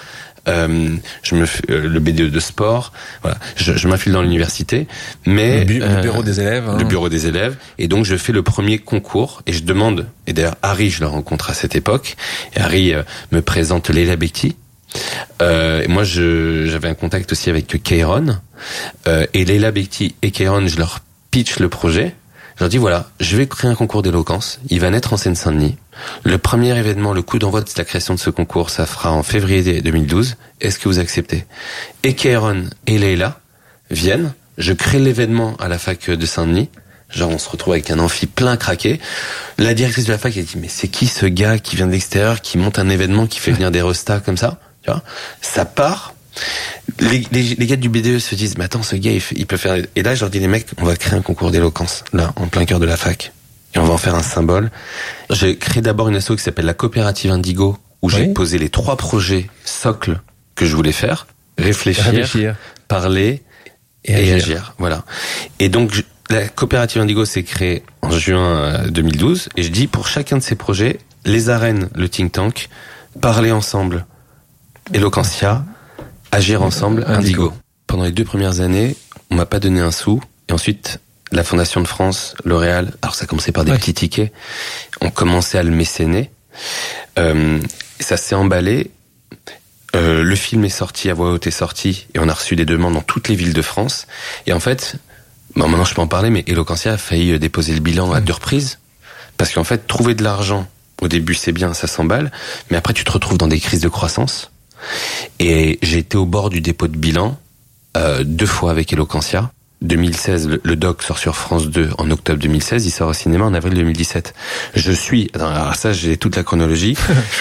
le BDE de sport. Voilà, je m'infile dans l'université, mais le bureau des élèves. Le bureau des élèves, et donc je fais le premier concours et je demande. Et d'ailleurs Harry, je le rencontre à cette époque. Et Harry me présente Leila Bekti. Et moi, j'avais un contact aussi avec Kairon. Et Leila Bekti et Kairon, je leur pitch le projet. Je leur dis voilà, je vais créer un concours d'éloquence. Il va naître en Seine-Saint-Denis. Le premier événement, le coup d'envoi de la création de ce concours, ça fera en février 2012. Est-ce que vous acceptez? Et Kairon et Leila viennent. Je crée l'événement à la fac de Saint-Denis. Genre, on se retrouve avec un amphi plein craqué. La directrice de la fac, elle dit, mais c'est qui ce gars qui vient de l'extérieur, qui monte un événement, qui fait venir des restas comme ça? Tu vois? Ça part. Les gars du BDE se disent, mais attends, ce gars, il peut faire... Et là, je leur dis, les mecs, on va créer un concours d'éloquence, là, en plein cœur de la fac. Et on va en faire un symbole. J'ai créé d'abord une asso qui s'appelle la Coopérative Indigo, où j'ai posé les 3 projets socles que je voulais faire. Réfléchir. Parler et agir. Voilà. Et donc, la Coopérative Indigo s'est créée en juin 2012. Et je dis, pour chacun de ces projets, les arènes, le think tank, parler ensemble, Eloquentia, agir ensemble, Indigo. Pendant les 2 premières années, on m'a pas donné un sou. Et ensuite, la Fondation de France, L'Oréal, alors ça commençait par des petits tickets, on commençait à le mécéner. Ça s'est emballé. Le film est sorti, à voix haute est sorti, et on a reçu des demandes dans toutes les villes de France. Et en fait, bon, maintenant je peux en parler, mais Eloquentia a failli déposer le bilan à 2 reprises. Parce qu'en fait, trouver de l'argent, au début c'est bien, ça s'emballe, mais après tu te retrouves dans des crises de croissance. Et j'ai été au bord du dépôt de bilan 2 fois avec Eloquentia. 2016, le doc sort sur France 2 en octobre 2016, il sort au cinéma en avril 2017. Alors ça, j'ai toute la chronologie.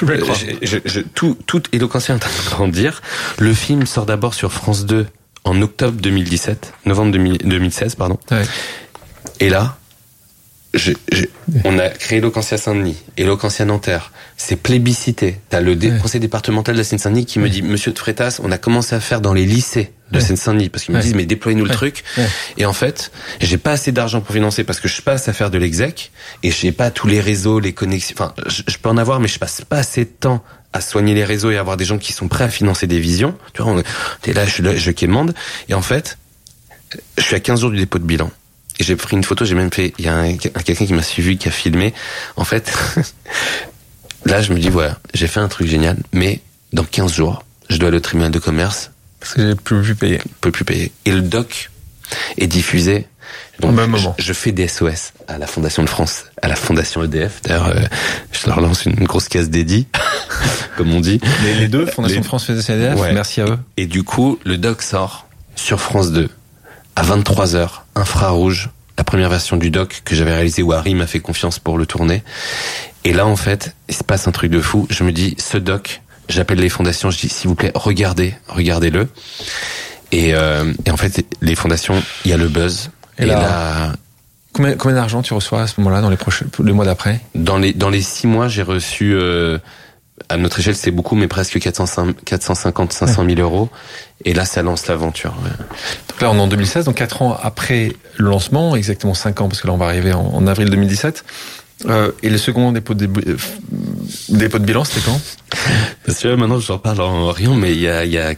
Tout Eloquentia est en train de grandir. Le film sort d'abord sur France 2 en octobre 2017, novembre 2016, pardon. Ouais. Et là, on a créé Eloquentia Saint-Denis, Eloquentia Nanterre. C'est plébiscité. T'as le conseil départemental de la Seine-Saint-Denis qui me dit, Monsieur de Freitas, on a commencé à faire dans les lycées de Seine-Saint-Denis, parce qu'ils me disent, mais déployez-nous le truc. Et en fait, j'ai pas assez d'argent pour financer parce que je passe à faire de l'exec et j'ai pas tous les réseaux, les connexions. Enfin, je peux en avoir, mais je passe pas assez de temps à soigner les réseaux et avoir des gens qui sont prêts à financer des visions. Tu vois, t'es là, je quémande. Et en fait, je suis à 15 jours du dépôt de bilan. Et j'ai pris une photo, j'ai même fait, il y a quelqu'un qui m'a suivi, qui a filmé. En fait, là, je me dis, voilà, j'ai fait un truc génial, mais dans 15 jours, je dois aller au tribunal de commerce. Parce que j'ai plus payé. Peux plus payer. Et le doc est diffusé. Donc, au même moment. Je fais des SOS à la Fondation de France, à la Fondation EDF. D'ailleurs, je leur lance une grosse case dédiée, comme on dit. Les 2, Fondation de France, Fondation EDF, merci à eux. Et du coup, le doc sort sur France 2. À 23h, Infrarouge, la première version du doc que j'avais réalisé où Harry m'a fait confiance pour le tourner. Et là, en fait, il se passe un truc de fou. Je me dis, ce doc, j'appelle les fondations, je dis, s'il vous plaît, regardez-le. Et en fait, les fondations, il y a le buzz. Et là combien d'argent tu reçois à ce moment-là, dans les mois d'après? Dans les 6 mois, j'ai reçu, à notre échelle, c'est beaucoup, mais presque 450-500 000 euros. Et là, ça lance l'aventure. Ouais. Donc là, on est en 2016, donc 4 ans après le lancement, exactement 5 ans, parce que là, on va arriver en avril 2017. Et le second dépôt de bilan, c'était quand? Parce que maintenant, je reparle en rien, mais il y a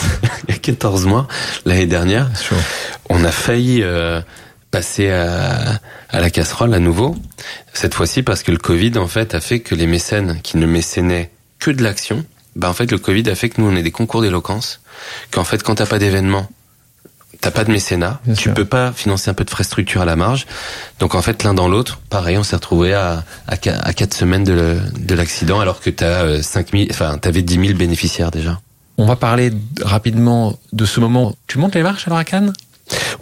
14 mois, l'année dernière, on a failli passer à la casserole à nouveau. Cette fois-ci, parce que le Covid, en fait, a fait que les mécènes qui ne mécénaient que de l'action, en fait, le Covid a fait que nous, on ait des concours d'éloquence, qu'en fait, quand t'as pas d'événement, t'as pas de mécénat, tu peux pas financer un peu de frais structure à la marge. Donc, en fait, l'un dans l'autre, pareil, on s'est retrouvé à 4 semaines de l'accident, alors que t'avais 10 000 bénéficiaires déjà. On va parler rapidement de ce moment. Tu montes les marches alors à Cannes?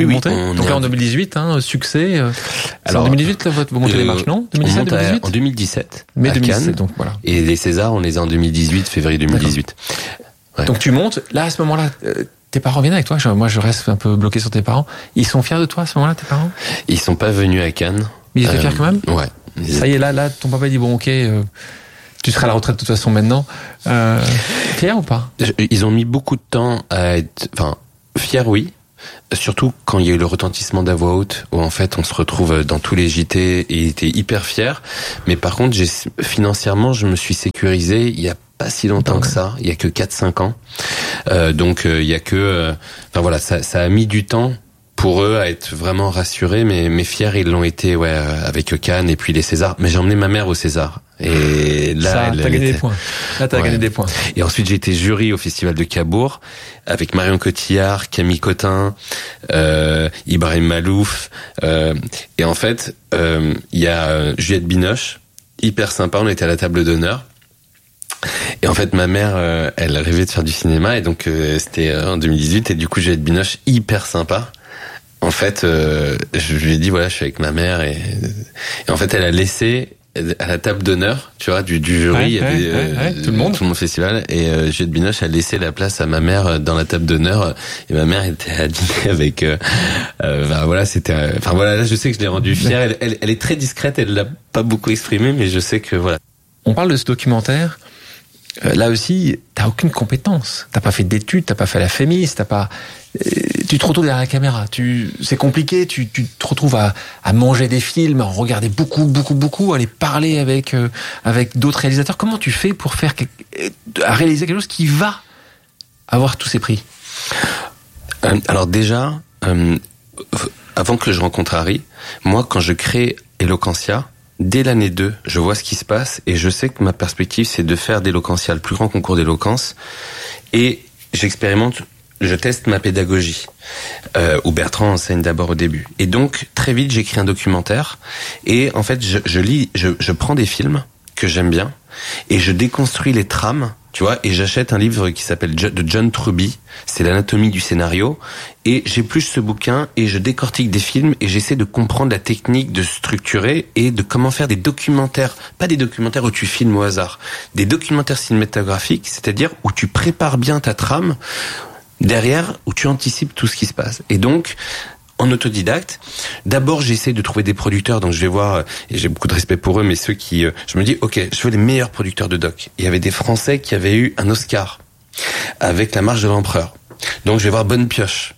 vous montez. Donc là, en 2018, succès. Alors, en 2018, là, vous montez les marches, non? 2017, 2018? En 2017. Mais à 2017, Cannes. donc voilà. Et les Césars, on les a en 2018, février 2018. Ouais. Donc tu montes. Là, à ce moment-là, tes parents viennent avec toi. Moi, je reste un peu bloqué sur tes parents. Ils sont fiers de toi à ce moment-là, tes parents? Ils sont pas venus à Cannes. Mais ils étaient fiers quand même? Ouais. Ça y est, là, ton papa dit bon, ok, tu seras à la retraite de toute façon maintenant. Fier ou pas? Ils ont mis beaucoup de temps à être, fiers, oui. Surtout quand il y a eu le retentissement de la voix haute, où en fait on se retrouve dans tous les JT et ils étaient hyper fiers. Mais par contre, financièrement, je me suis sécurisé il y a pas si longtemps que ça. Il y a que 4-5 ans. Donc il y a que, ça a mis du temps pour eux à être vraiment rassurés, mais fiers ils l'ont été, avec Cannes et puis les Césars. Mais j'ai emmené ma mère au César. Et là, t'as gagné des points. Là, t'as gagné des points. Et ensuite, j'ai été jury au Festival de Cabourg avec Marion Cotillard, Camille Cotin, Ibrahim Malouf. Et en fait, il y a Juliette Binoche, hyper sympa. On était à la table d'honneur. Et en fait, ma mère, elle rêvait de faire du cinéma, et donc c'était en 2018. Et du coup, Juliette Binoche, hyper sympa. En fait, je lui ai dit voilà, je suis avec ma mère, et en fait, elle a laissé à la table d'honneur, tu vois, du jury, il y avait tout le monde au festival, et Juliette Binoche a laissé la place à ma mère dans la table d'honneur, et ma mère était à dîner avec c'était là, je sais que je l'ai rendue fière. Elle est très discrète, elle l'a pas beaucoup exprimé, mais je sais que voilà. On parle de ce documentaire. Là aussi, t'as aucune compétence. T'as pas fait d'études, t'as pas fait la FEMIS, tu te retrouves derrière la caméra. C'est compliqué. Tu te retrouves à manger des films, à en regarder beaucoup, à aller parler avec d'autres réalisateurs. Comment tu fais pour à réaliser quelque chose qui va avoir tous ces prix? Alors déjà, avant que je rencontre Harry, moi, quand je crée Eloquentia, dès l'année 2, je vois ce qui se passe et je sais que ma perspective, c'est de faire d'Eloquentia le plus grand concours d'éloquence. Et j'expérimente, je teste ma pédagogie, où Bertrand enseigne d'abord au début. Et donc, très vite, j'écris un documentaire. Et en fait, je prends des films que j'aime bien et je déconstruis les trames, tu vois, et j'achète un livre qui s'appelle de John Truby, c'est l'anatomie du scénario, et j'épluche ce bouquin et je décortique des films et j'essaie de comprendre la technique de structurer et de comment faire des documentaires, pas des documentaires où tu filmes au hasard, des documentaires cinématographiques, c'est-à-dire où tu prépares bien ta trame, derrière, où tu anticipes tout ce qui se passe. Et donc, en autodidacte, d'abord j'essaie de trouver des producteurs, donc je vais voir, et j'ai beaucoup de respect pour eux, mais ceux qui, je me dis, ok, je veux les meilleurs producteurs de doc. Il y avait des Français qui avaient eu un Oscar avec La Marche de l'Empereur, donc je vais voir Bonne Pioche,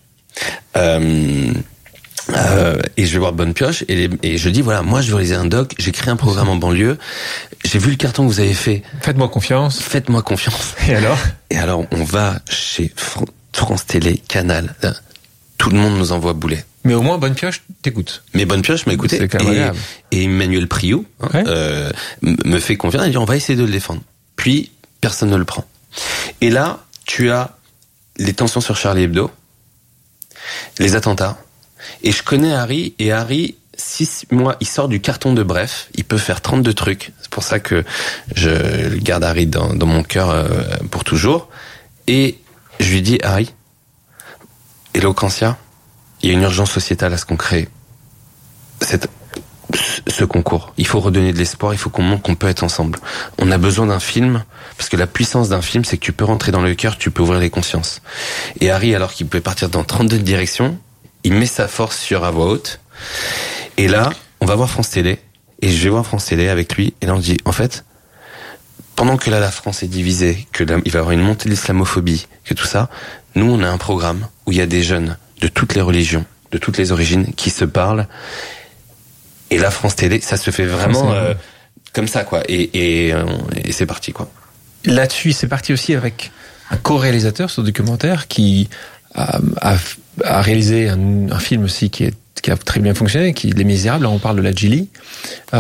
et je vais voir Bonne Pioche, et je dis voilà, moi je veux réaliser un doc, j'ai créé un programme en banlieue, j'ai vu le carton que vous avez fait. Faites-moi confiance. Et alors on va chez France Télé, Canal. Tout le monde nous envoie boulet. Mais au moins, Bonne Pioche t'écoute. Mais Bonne Pioche m'a écouté. C'est quand même agréable. Et Emmanuel Priou me fait confiance et dit on va essayer de le défendre. Puis, personne ne le prend. Et là, tu as les tensions sur Charlie Hebdo, les attentats. Et je connais Harry, et Harry, 6 mois, il sort du carton de Bref, il peut faire 32 trucs. C'est pour ça que je garde Harry dans mon cœur pour toujours. Et je lui dis, Harry, Eloquentia, il y a une urgence sociétale à ce qu'on crée ce concours. Il faut redonner de l'espoir, il faut qu'on montre qu'on peut être ensemble. On a besoin d'un film, parce que la puissance d'un film, c'est que tu peux rentrer dans le cœur, tu peux ouvrir les consciences. Et Harry, alors qu'il pouvait partir dans 32 directions, il met sa force sur à voix haute. Et là, on va voir France Télé, et je vais voir France Télé avec lui, et là on dit, en fait, pendant que là la France est divisée, que là, il va y avoir une montée de l'islamophobie, que tout ça, nous on a un programme où il y a des jeunes de toutes les religions, de toutes les origines qui se parlent. Et là, France Télé, ça se fait vraiment comme ça, quoi. Et c'est parti, quoi. Là-dessus, c'est parti aussi avec un co-réalisateur sur le documentaire qui a réalisé un film aussi qui a très bien fonctionné, qui est Les Misérables. Là, on parle de Ladji Ly.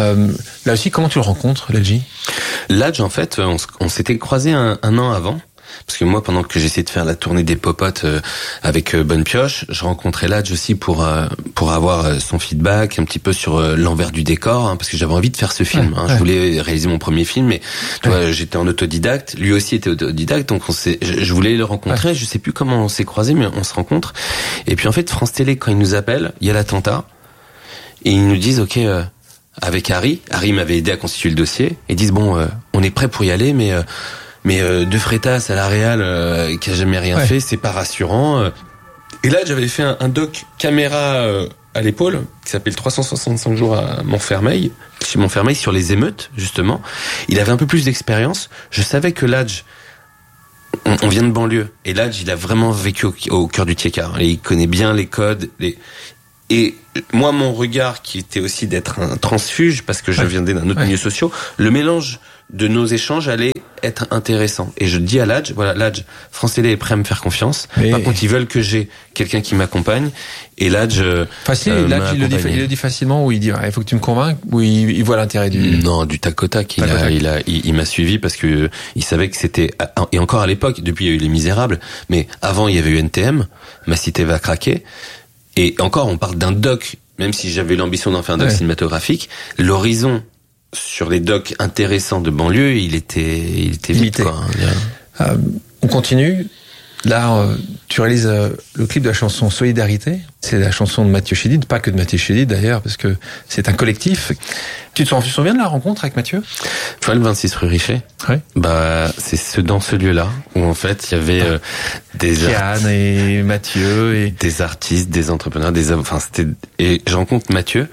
Là aussi, comment tu le rencontres, Ladji? Ladj, en fait, on s'était croisés un an avant. Parce que moi, pendant que j'essayais de faire la tournée des popotes avec Bonne Pioche, je rencontrais Ladj aussi pour avoir son feedback un petit peu sur l'envers du décor, hein, parce que j'avais envie de faire ce film. Je voulais réaliser mon premier film, mais tu vois, j'étais en autodidacte. Lui aussi était autodidacte, donc je voulais le rencontrer. Je sais plus comment on s'est croisés, mais on se rencontre. Et puis en fait, France Télé, quand ils nous appellent, il y a l'attentat, et ils nous disent, ok. Avec Harry m'avait aidé à constituer le dossier, et disent bon, on est prêt pour y aller, mais De Freitas à la Réal qui a jamais rien fait, c'est pas rassurant. Et là, j'avais fait un doc caméra à l'épaule qui s'appelle 365 jours à Montfermeil, chez Montfermeil, sur les émeutes justement. Il avait un peu plus d'expérience. Je savais que Ladj, on vient de banlieue, et Ladj, il a vraiment vécu au cœur du Tiécar. Il connaît bien les codes, et moi, mon regard, qui était aussi d'être un transfuge, parce que je viens d'un autre milieu social, le mélange de nos échanges allait être intéressant. Et je dis à Ladj, voilà, Ladj, France Télé est prêt à me faire confiance. Par contre, ils veulent que j'ai quelqu'un qui m'accompagne. Et Ladj, Ladj, il le dit facilement, ou il dit, il faut que tu me convainques, ou il voit l'intérêt du... Non, du tac au tac. Il m'a suivi parce que il savait que c'était, et encore à l'époque, depuis il y a eu Les Misérables, mais avant il y avait eu NTM, Ma Cité va craquer. Et encore, on parle d'un doc, même si j'avais l'ambition d'en faire un doc cinématographique, l'horizon sur les docs intéressants de banlieue, il était limité. On continue. Là, tu réalises le clip de la chanson Solidarité. C'est la chanson de Mathieu Chédid, pas que de Mathieu Chédid d'ailleurs, parce que c'est un collectif. Tu te souviens de la rencontre avec Mathieu ? Le 26 rue Richer. Oui. C'est dans ce lieu-là où en fait il y avait des Kian et Mathieu et des artistes, des entrepreneurs, et je rencontre Mathieu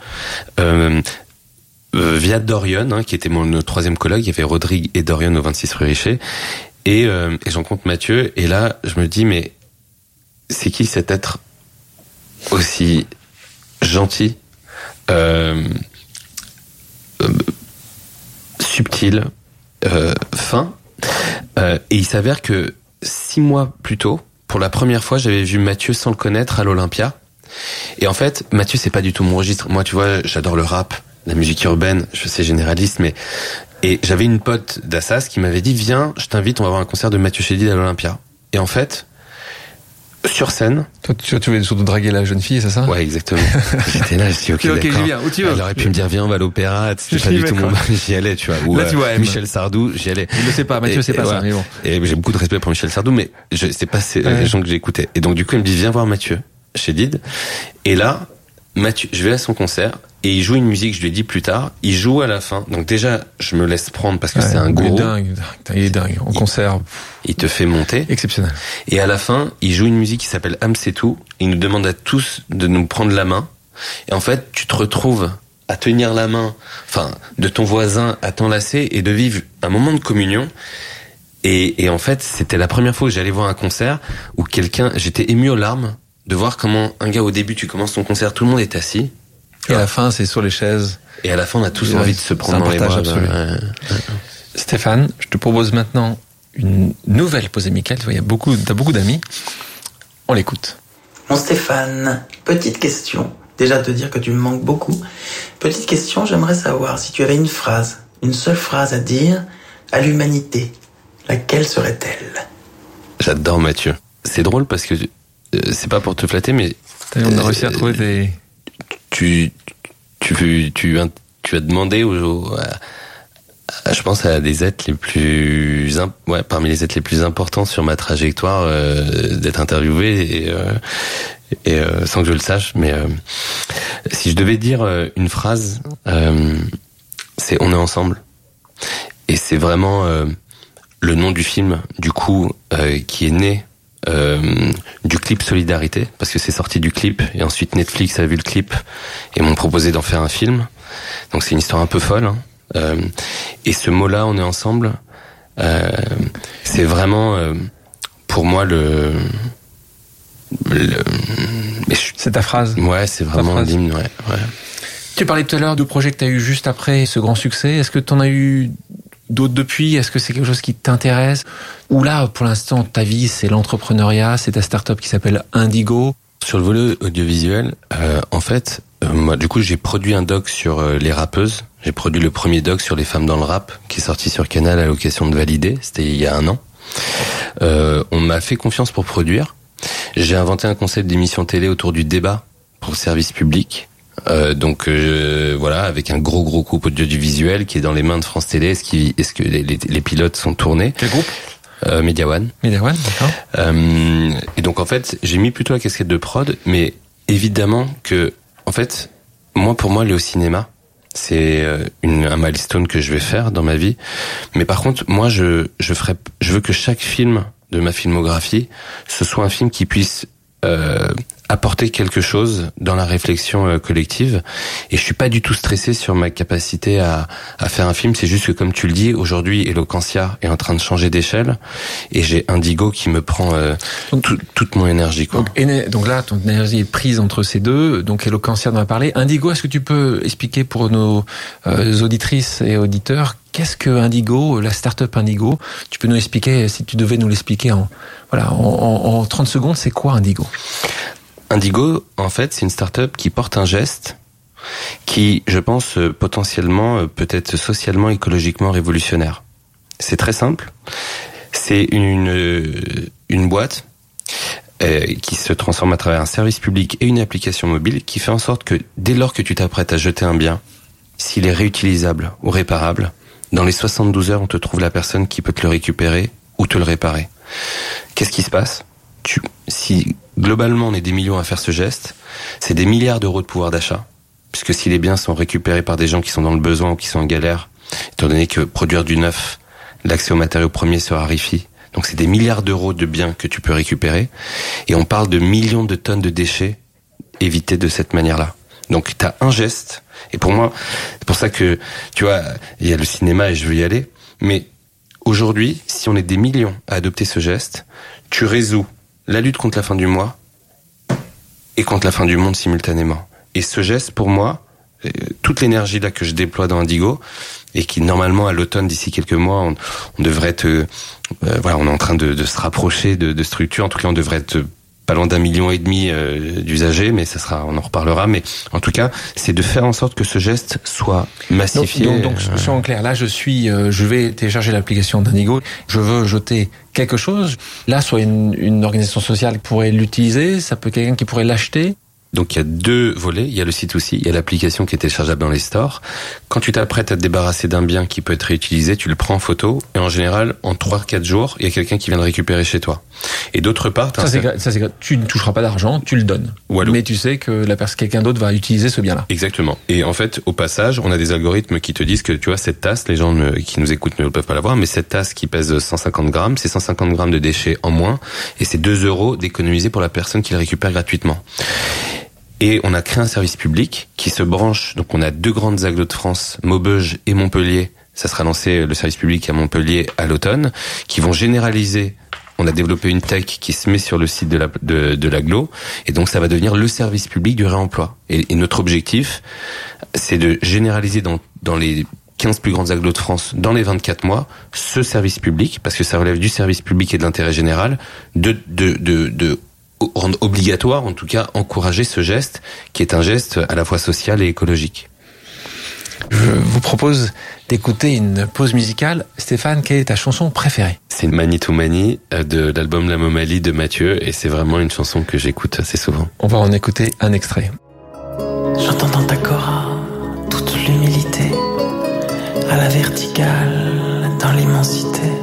via Dorian, qui était notre troisième collègue. Il y avait Rodrigue et Dorian au 26 rue Richer. Et je rencontre Mathieu, et là, je me dis, mais c'est qui cet être aussi gentil, subtil, fin, et il s'avère que 6 mois plus tôt, pour la première fois, j'avais vu Mathieu sans le connaître à l'Olympia. Et en fait, Mathieu, c'est pas du tout mon registre. Moi, tu vois, j'adore le rap, la musique urbaine, je sais généraliste, mais... Et j'avais une pote d'Assas qui m'avait dit, viens, je t'invite, on va voir un concert de Mathieu Chédid à l'Olympia. Et en fait, sur scène... Toi, tu voulais surtout draguer la jeune fille, c'est ça ? Ouais, exactement. J'étais là, je dis, ok, d'accord. J'y viens, où tu veux ? Elle aurait pu me dire, viens, on va à l'opéra, c'était pas du tout mon... J'y allais, tu vois. Ou là, tu vois, Michel Sardou, j'y allais. Il le sait pas, Mathieu sait pas ça, mais bon. Et j'ai beaucoup de respect pour Michel Sardou, mais c'est pas les gens que j'écoutais. Et donc, du coup, il me dit, viens voir Mathieu Chédid. Et là, Mathieu, je vais à son concert, et il joue une musique, je lui ai dit plus tard, il joue à la fin. Donc déjà, je me laisse prendre parce que c'est un gourou. Il est dingue. En concert. Il te fait monter. Exceptionnel. Et à la fin, il joue une musique qui s'appelle Am c'est tout. Il nous demande à tous de nous prendre la main. Et en fait, tu te retrouves à tenir la main, de ton voisin, à t'enlacer et de vivre un moment de communion. Et en fait, c'était la première fois que j'allais voir un concert où j'étais ému aux larmes de voir comment un gars, au début, tu commences ton concert, tout le monde est assis. Et à la fin, c'est sur les chaises. Et à la fin, on a tous envie de se prendre dans les bras. Stéphane, je te propose maintenant une nouvelle pause amicale. T'as beaucoup d'amis. On l'écoute. Mon Stéphane, petite question. Déjà te dire que tu me manques beaucoup. Petite question, j'aimerais savoir si tu avais une seule phrase à dire à l'humanité. Laquelle serait-elle ? J'adore Mathieu. C'est drôle parce que c'est pas pour te flatter, mais on a réussi à trouver des... Tu as demandé je pense à des êtres les plus parmi les êtres les plus importants sur ma trajectoire d'être interviewé et sans que je le sache, mais si je devais dire une phrase, c'est on est ensemble, et c'est vraiment le nom du film du coup qui est né du clip Solidarité, parce que c'est sorti du clip et ensuite Netflix a vu le clip et m'ont proposé d'en faire un film. Donc c'est une histoire un peu folle, et ce mot-là, on est ensemble, c'est vraiment pour moi c'est ta phrase. Ouais, c'est vraiment l'hymne. Ouais. Tu parlais tout à l'heure du projet que tu as eu juste après ce grand succès. Est-ce que tu en as eu d'autres depuis ? Est-ce que c'est quelque chose qui t'intéresse ? Ou là, pour l'instant, ta vie, c'est l'entrepreneuriat, c'est ta start-up qui s'appelle Indigo. Sur le volet audiovisuel, en fait, moi, du coup, j'ai produit un doc sur les rappeuses. J'ai produit le premier doc sur les femmes dans le rap, qui est sorti sur Canal à l'occasion de Valider. C'était il y a 1 an. On m'a fait confiance pour produire. J'ai inventé un concept d'émission télé autour du débat pour le service public. Voilà, avec un gros coupe audiovisuel qui est dans les mains de France Télé. Est-ce que les pilotes sont tournés? Quel groupe? Media One. Media One, d'accord. Et donc en fait, j'ai mis plutôt la casquette de prod, mais évidemment que, en fait, pour moi, aller au cinéma, c'est un milestone que je vais faire dans ma vie. Mais par contre, moi, je veux que chaque film de ma filmographie, ce soit un film qui puisse apporter quelque chose dans la réflexion collective. Et je suis pas du tout stressé sur ma capacité à faire un film. C'est juste que, comme tu le dis, aujourd'hui, Eloquentia est en train de changer d'échelle et j'ai Indigo qui me prend toute mon énergie, quoi. Donc là, ton énergie est prise entre ces deux. Donc Eloquentia, on en a parlé. Indigo, est-ce que tu peux expliquer pour nos auditrices et auditeurs qu'est-ce que Indigo, la start-up Indigo? Tu peux nous expliquer, si tu devais nous l'expliquer en 30 secondes, c'est quoi Indigo? Indigo, en fait, c'est une start-up qui porte un geste qui, je pense, potentiellement peut être socialement, écologiquement révolutionnaire. C'est très simple. C'est une boîte qui se transforme à travers un service public et une application mobile qui fait en sorte que dès lors que tu t'apprêtes à jeter un bien, s'il est réutilisable ou réparable, dans les 72 heures, on te trouve la personne qui peut te le récupérer ou te le réparer. Qu'est-ce qui se passe? Si globalement on est des millions à faire ce geste, c'est des milliards d'euros de pouvoir d'achat, puisque si les biens sont récupérés par des gens qui sont dans le besoin ou qui sont en galère, étant donné que produire du neuf, l'accès aux matériaux premiers se raréfie, donc c'est des milliards d'euros de biens que tu peux récupérer, et on parle de millions de tonnes de déchets évités de cette manière-là. Donc t'as un geste, et pour moi, c'est pour ça que, tu vois, il y a le cinéma et je veux y aller, mais aujourd'hui, si on est des millions à adopter ce geste, tu résous la lutte contre la fin du mois et contre la fin du monde simultanément. Et ce geste, pour moi, toute l'énergie là que je déploie dans Indigo, et qui normalement à l'automne, d'ici quelques mois, on devrait être, on est en train de se rapprocher de structures. En tout cas, on devrait être pas loin d'1,5 million d'usagers, mais ça sera, on en reparlera. Mais en tout cas, c'est de faire en sorte que ce geste soit massifié. Donc soyons clairs. Là, je vais télécharger l'application d'Indigo. Je veux jeter quelque chose. Là, soit une organisation sociale pourrait l'utiliser. Ça peut quelqu'un qui pourrait l'acheter. Donc il y a deux volets, il y a le site aussi, il y a l'application qui est téléchargeable dans les stores. Quand tu t'apprêtes à te débarrasser d'un bien qui peut être réutilisé, tu le prends en photo et en général, en 3-4 jours, il y a quelqu'un qui vient le récupérer chez toi. Et d'autre part... Ça c'est tu ne toucheras pas d'argent, tu le donnes. Mais tu sais que quelqu'un d'autre va utiliser ce bien-là. Exactement. Et en fait, au passage, on a des algorithmes qui te disent que, tu vois, cette tasse, les gens qui nous écoutent ne peuvent pas la voir, mais cette tasse qui pèse 150 grammes, c'est 150 grammes de déchets en moins et c'est 2 € d'économiser pour la personne qui le récupère gratuitement. Et on a créé un service public qui se branche. Donc on a 2 grandes agglos de France, Maubeuge et Montpellier. Ça sera lancé, le service public à Montpellier à l'automne, qui vont généraliser. On a développé une tech qui se met sur le site de l'agglo. Et donc ça va devenir le service public du réemploi. Et notre objectif, c'est de généraliser dans les 15 plus grandes agglos de France, dans les 24 mois, ce service public, parce que ça relève du service public et de l'intérêt général, de rendre obligatoire, en tout cas encourager ce geste, qui est un geste à la fois social et écologique. Je vous propose d'écouter une pause musicale. Stéphane, quelle est ta chanson préférée? C'est Mani to Mani de l'album La Momalie de Mathieu, et c'est vraiment une chanson que j'écoute assez souvent. On va en écouter un extrait. J'entends dans ta cora toute l'humilité, à la verticale, dans l'immensité.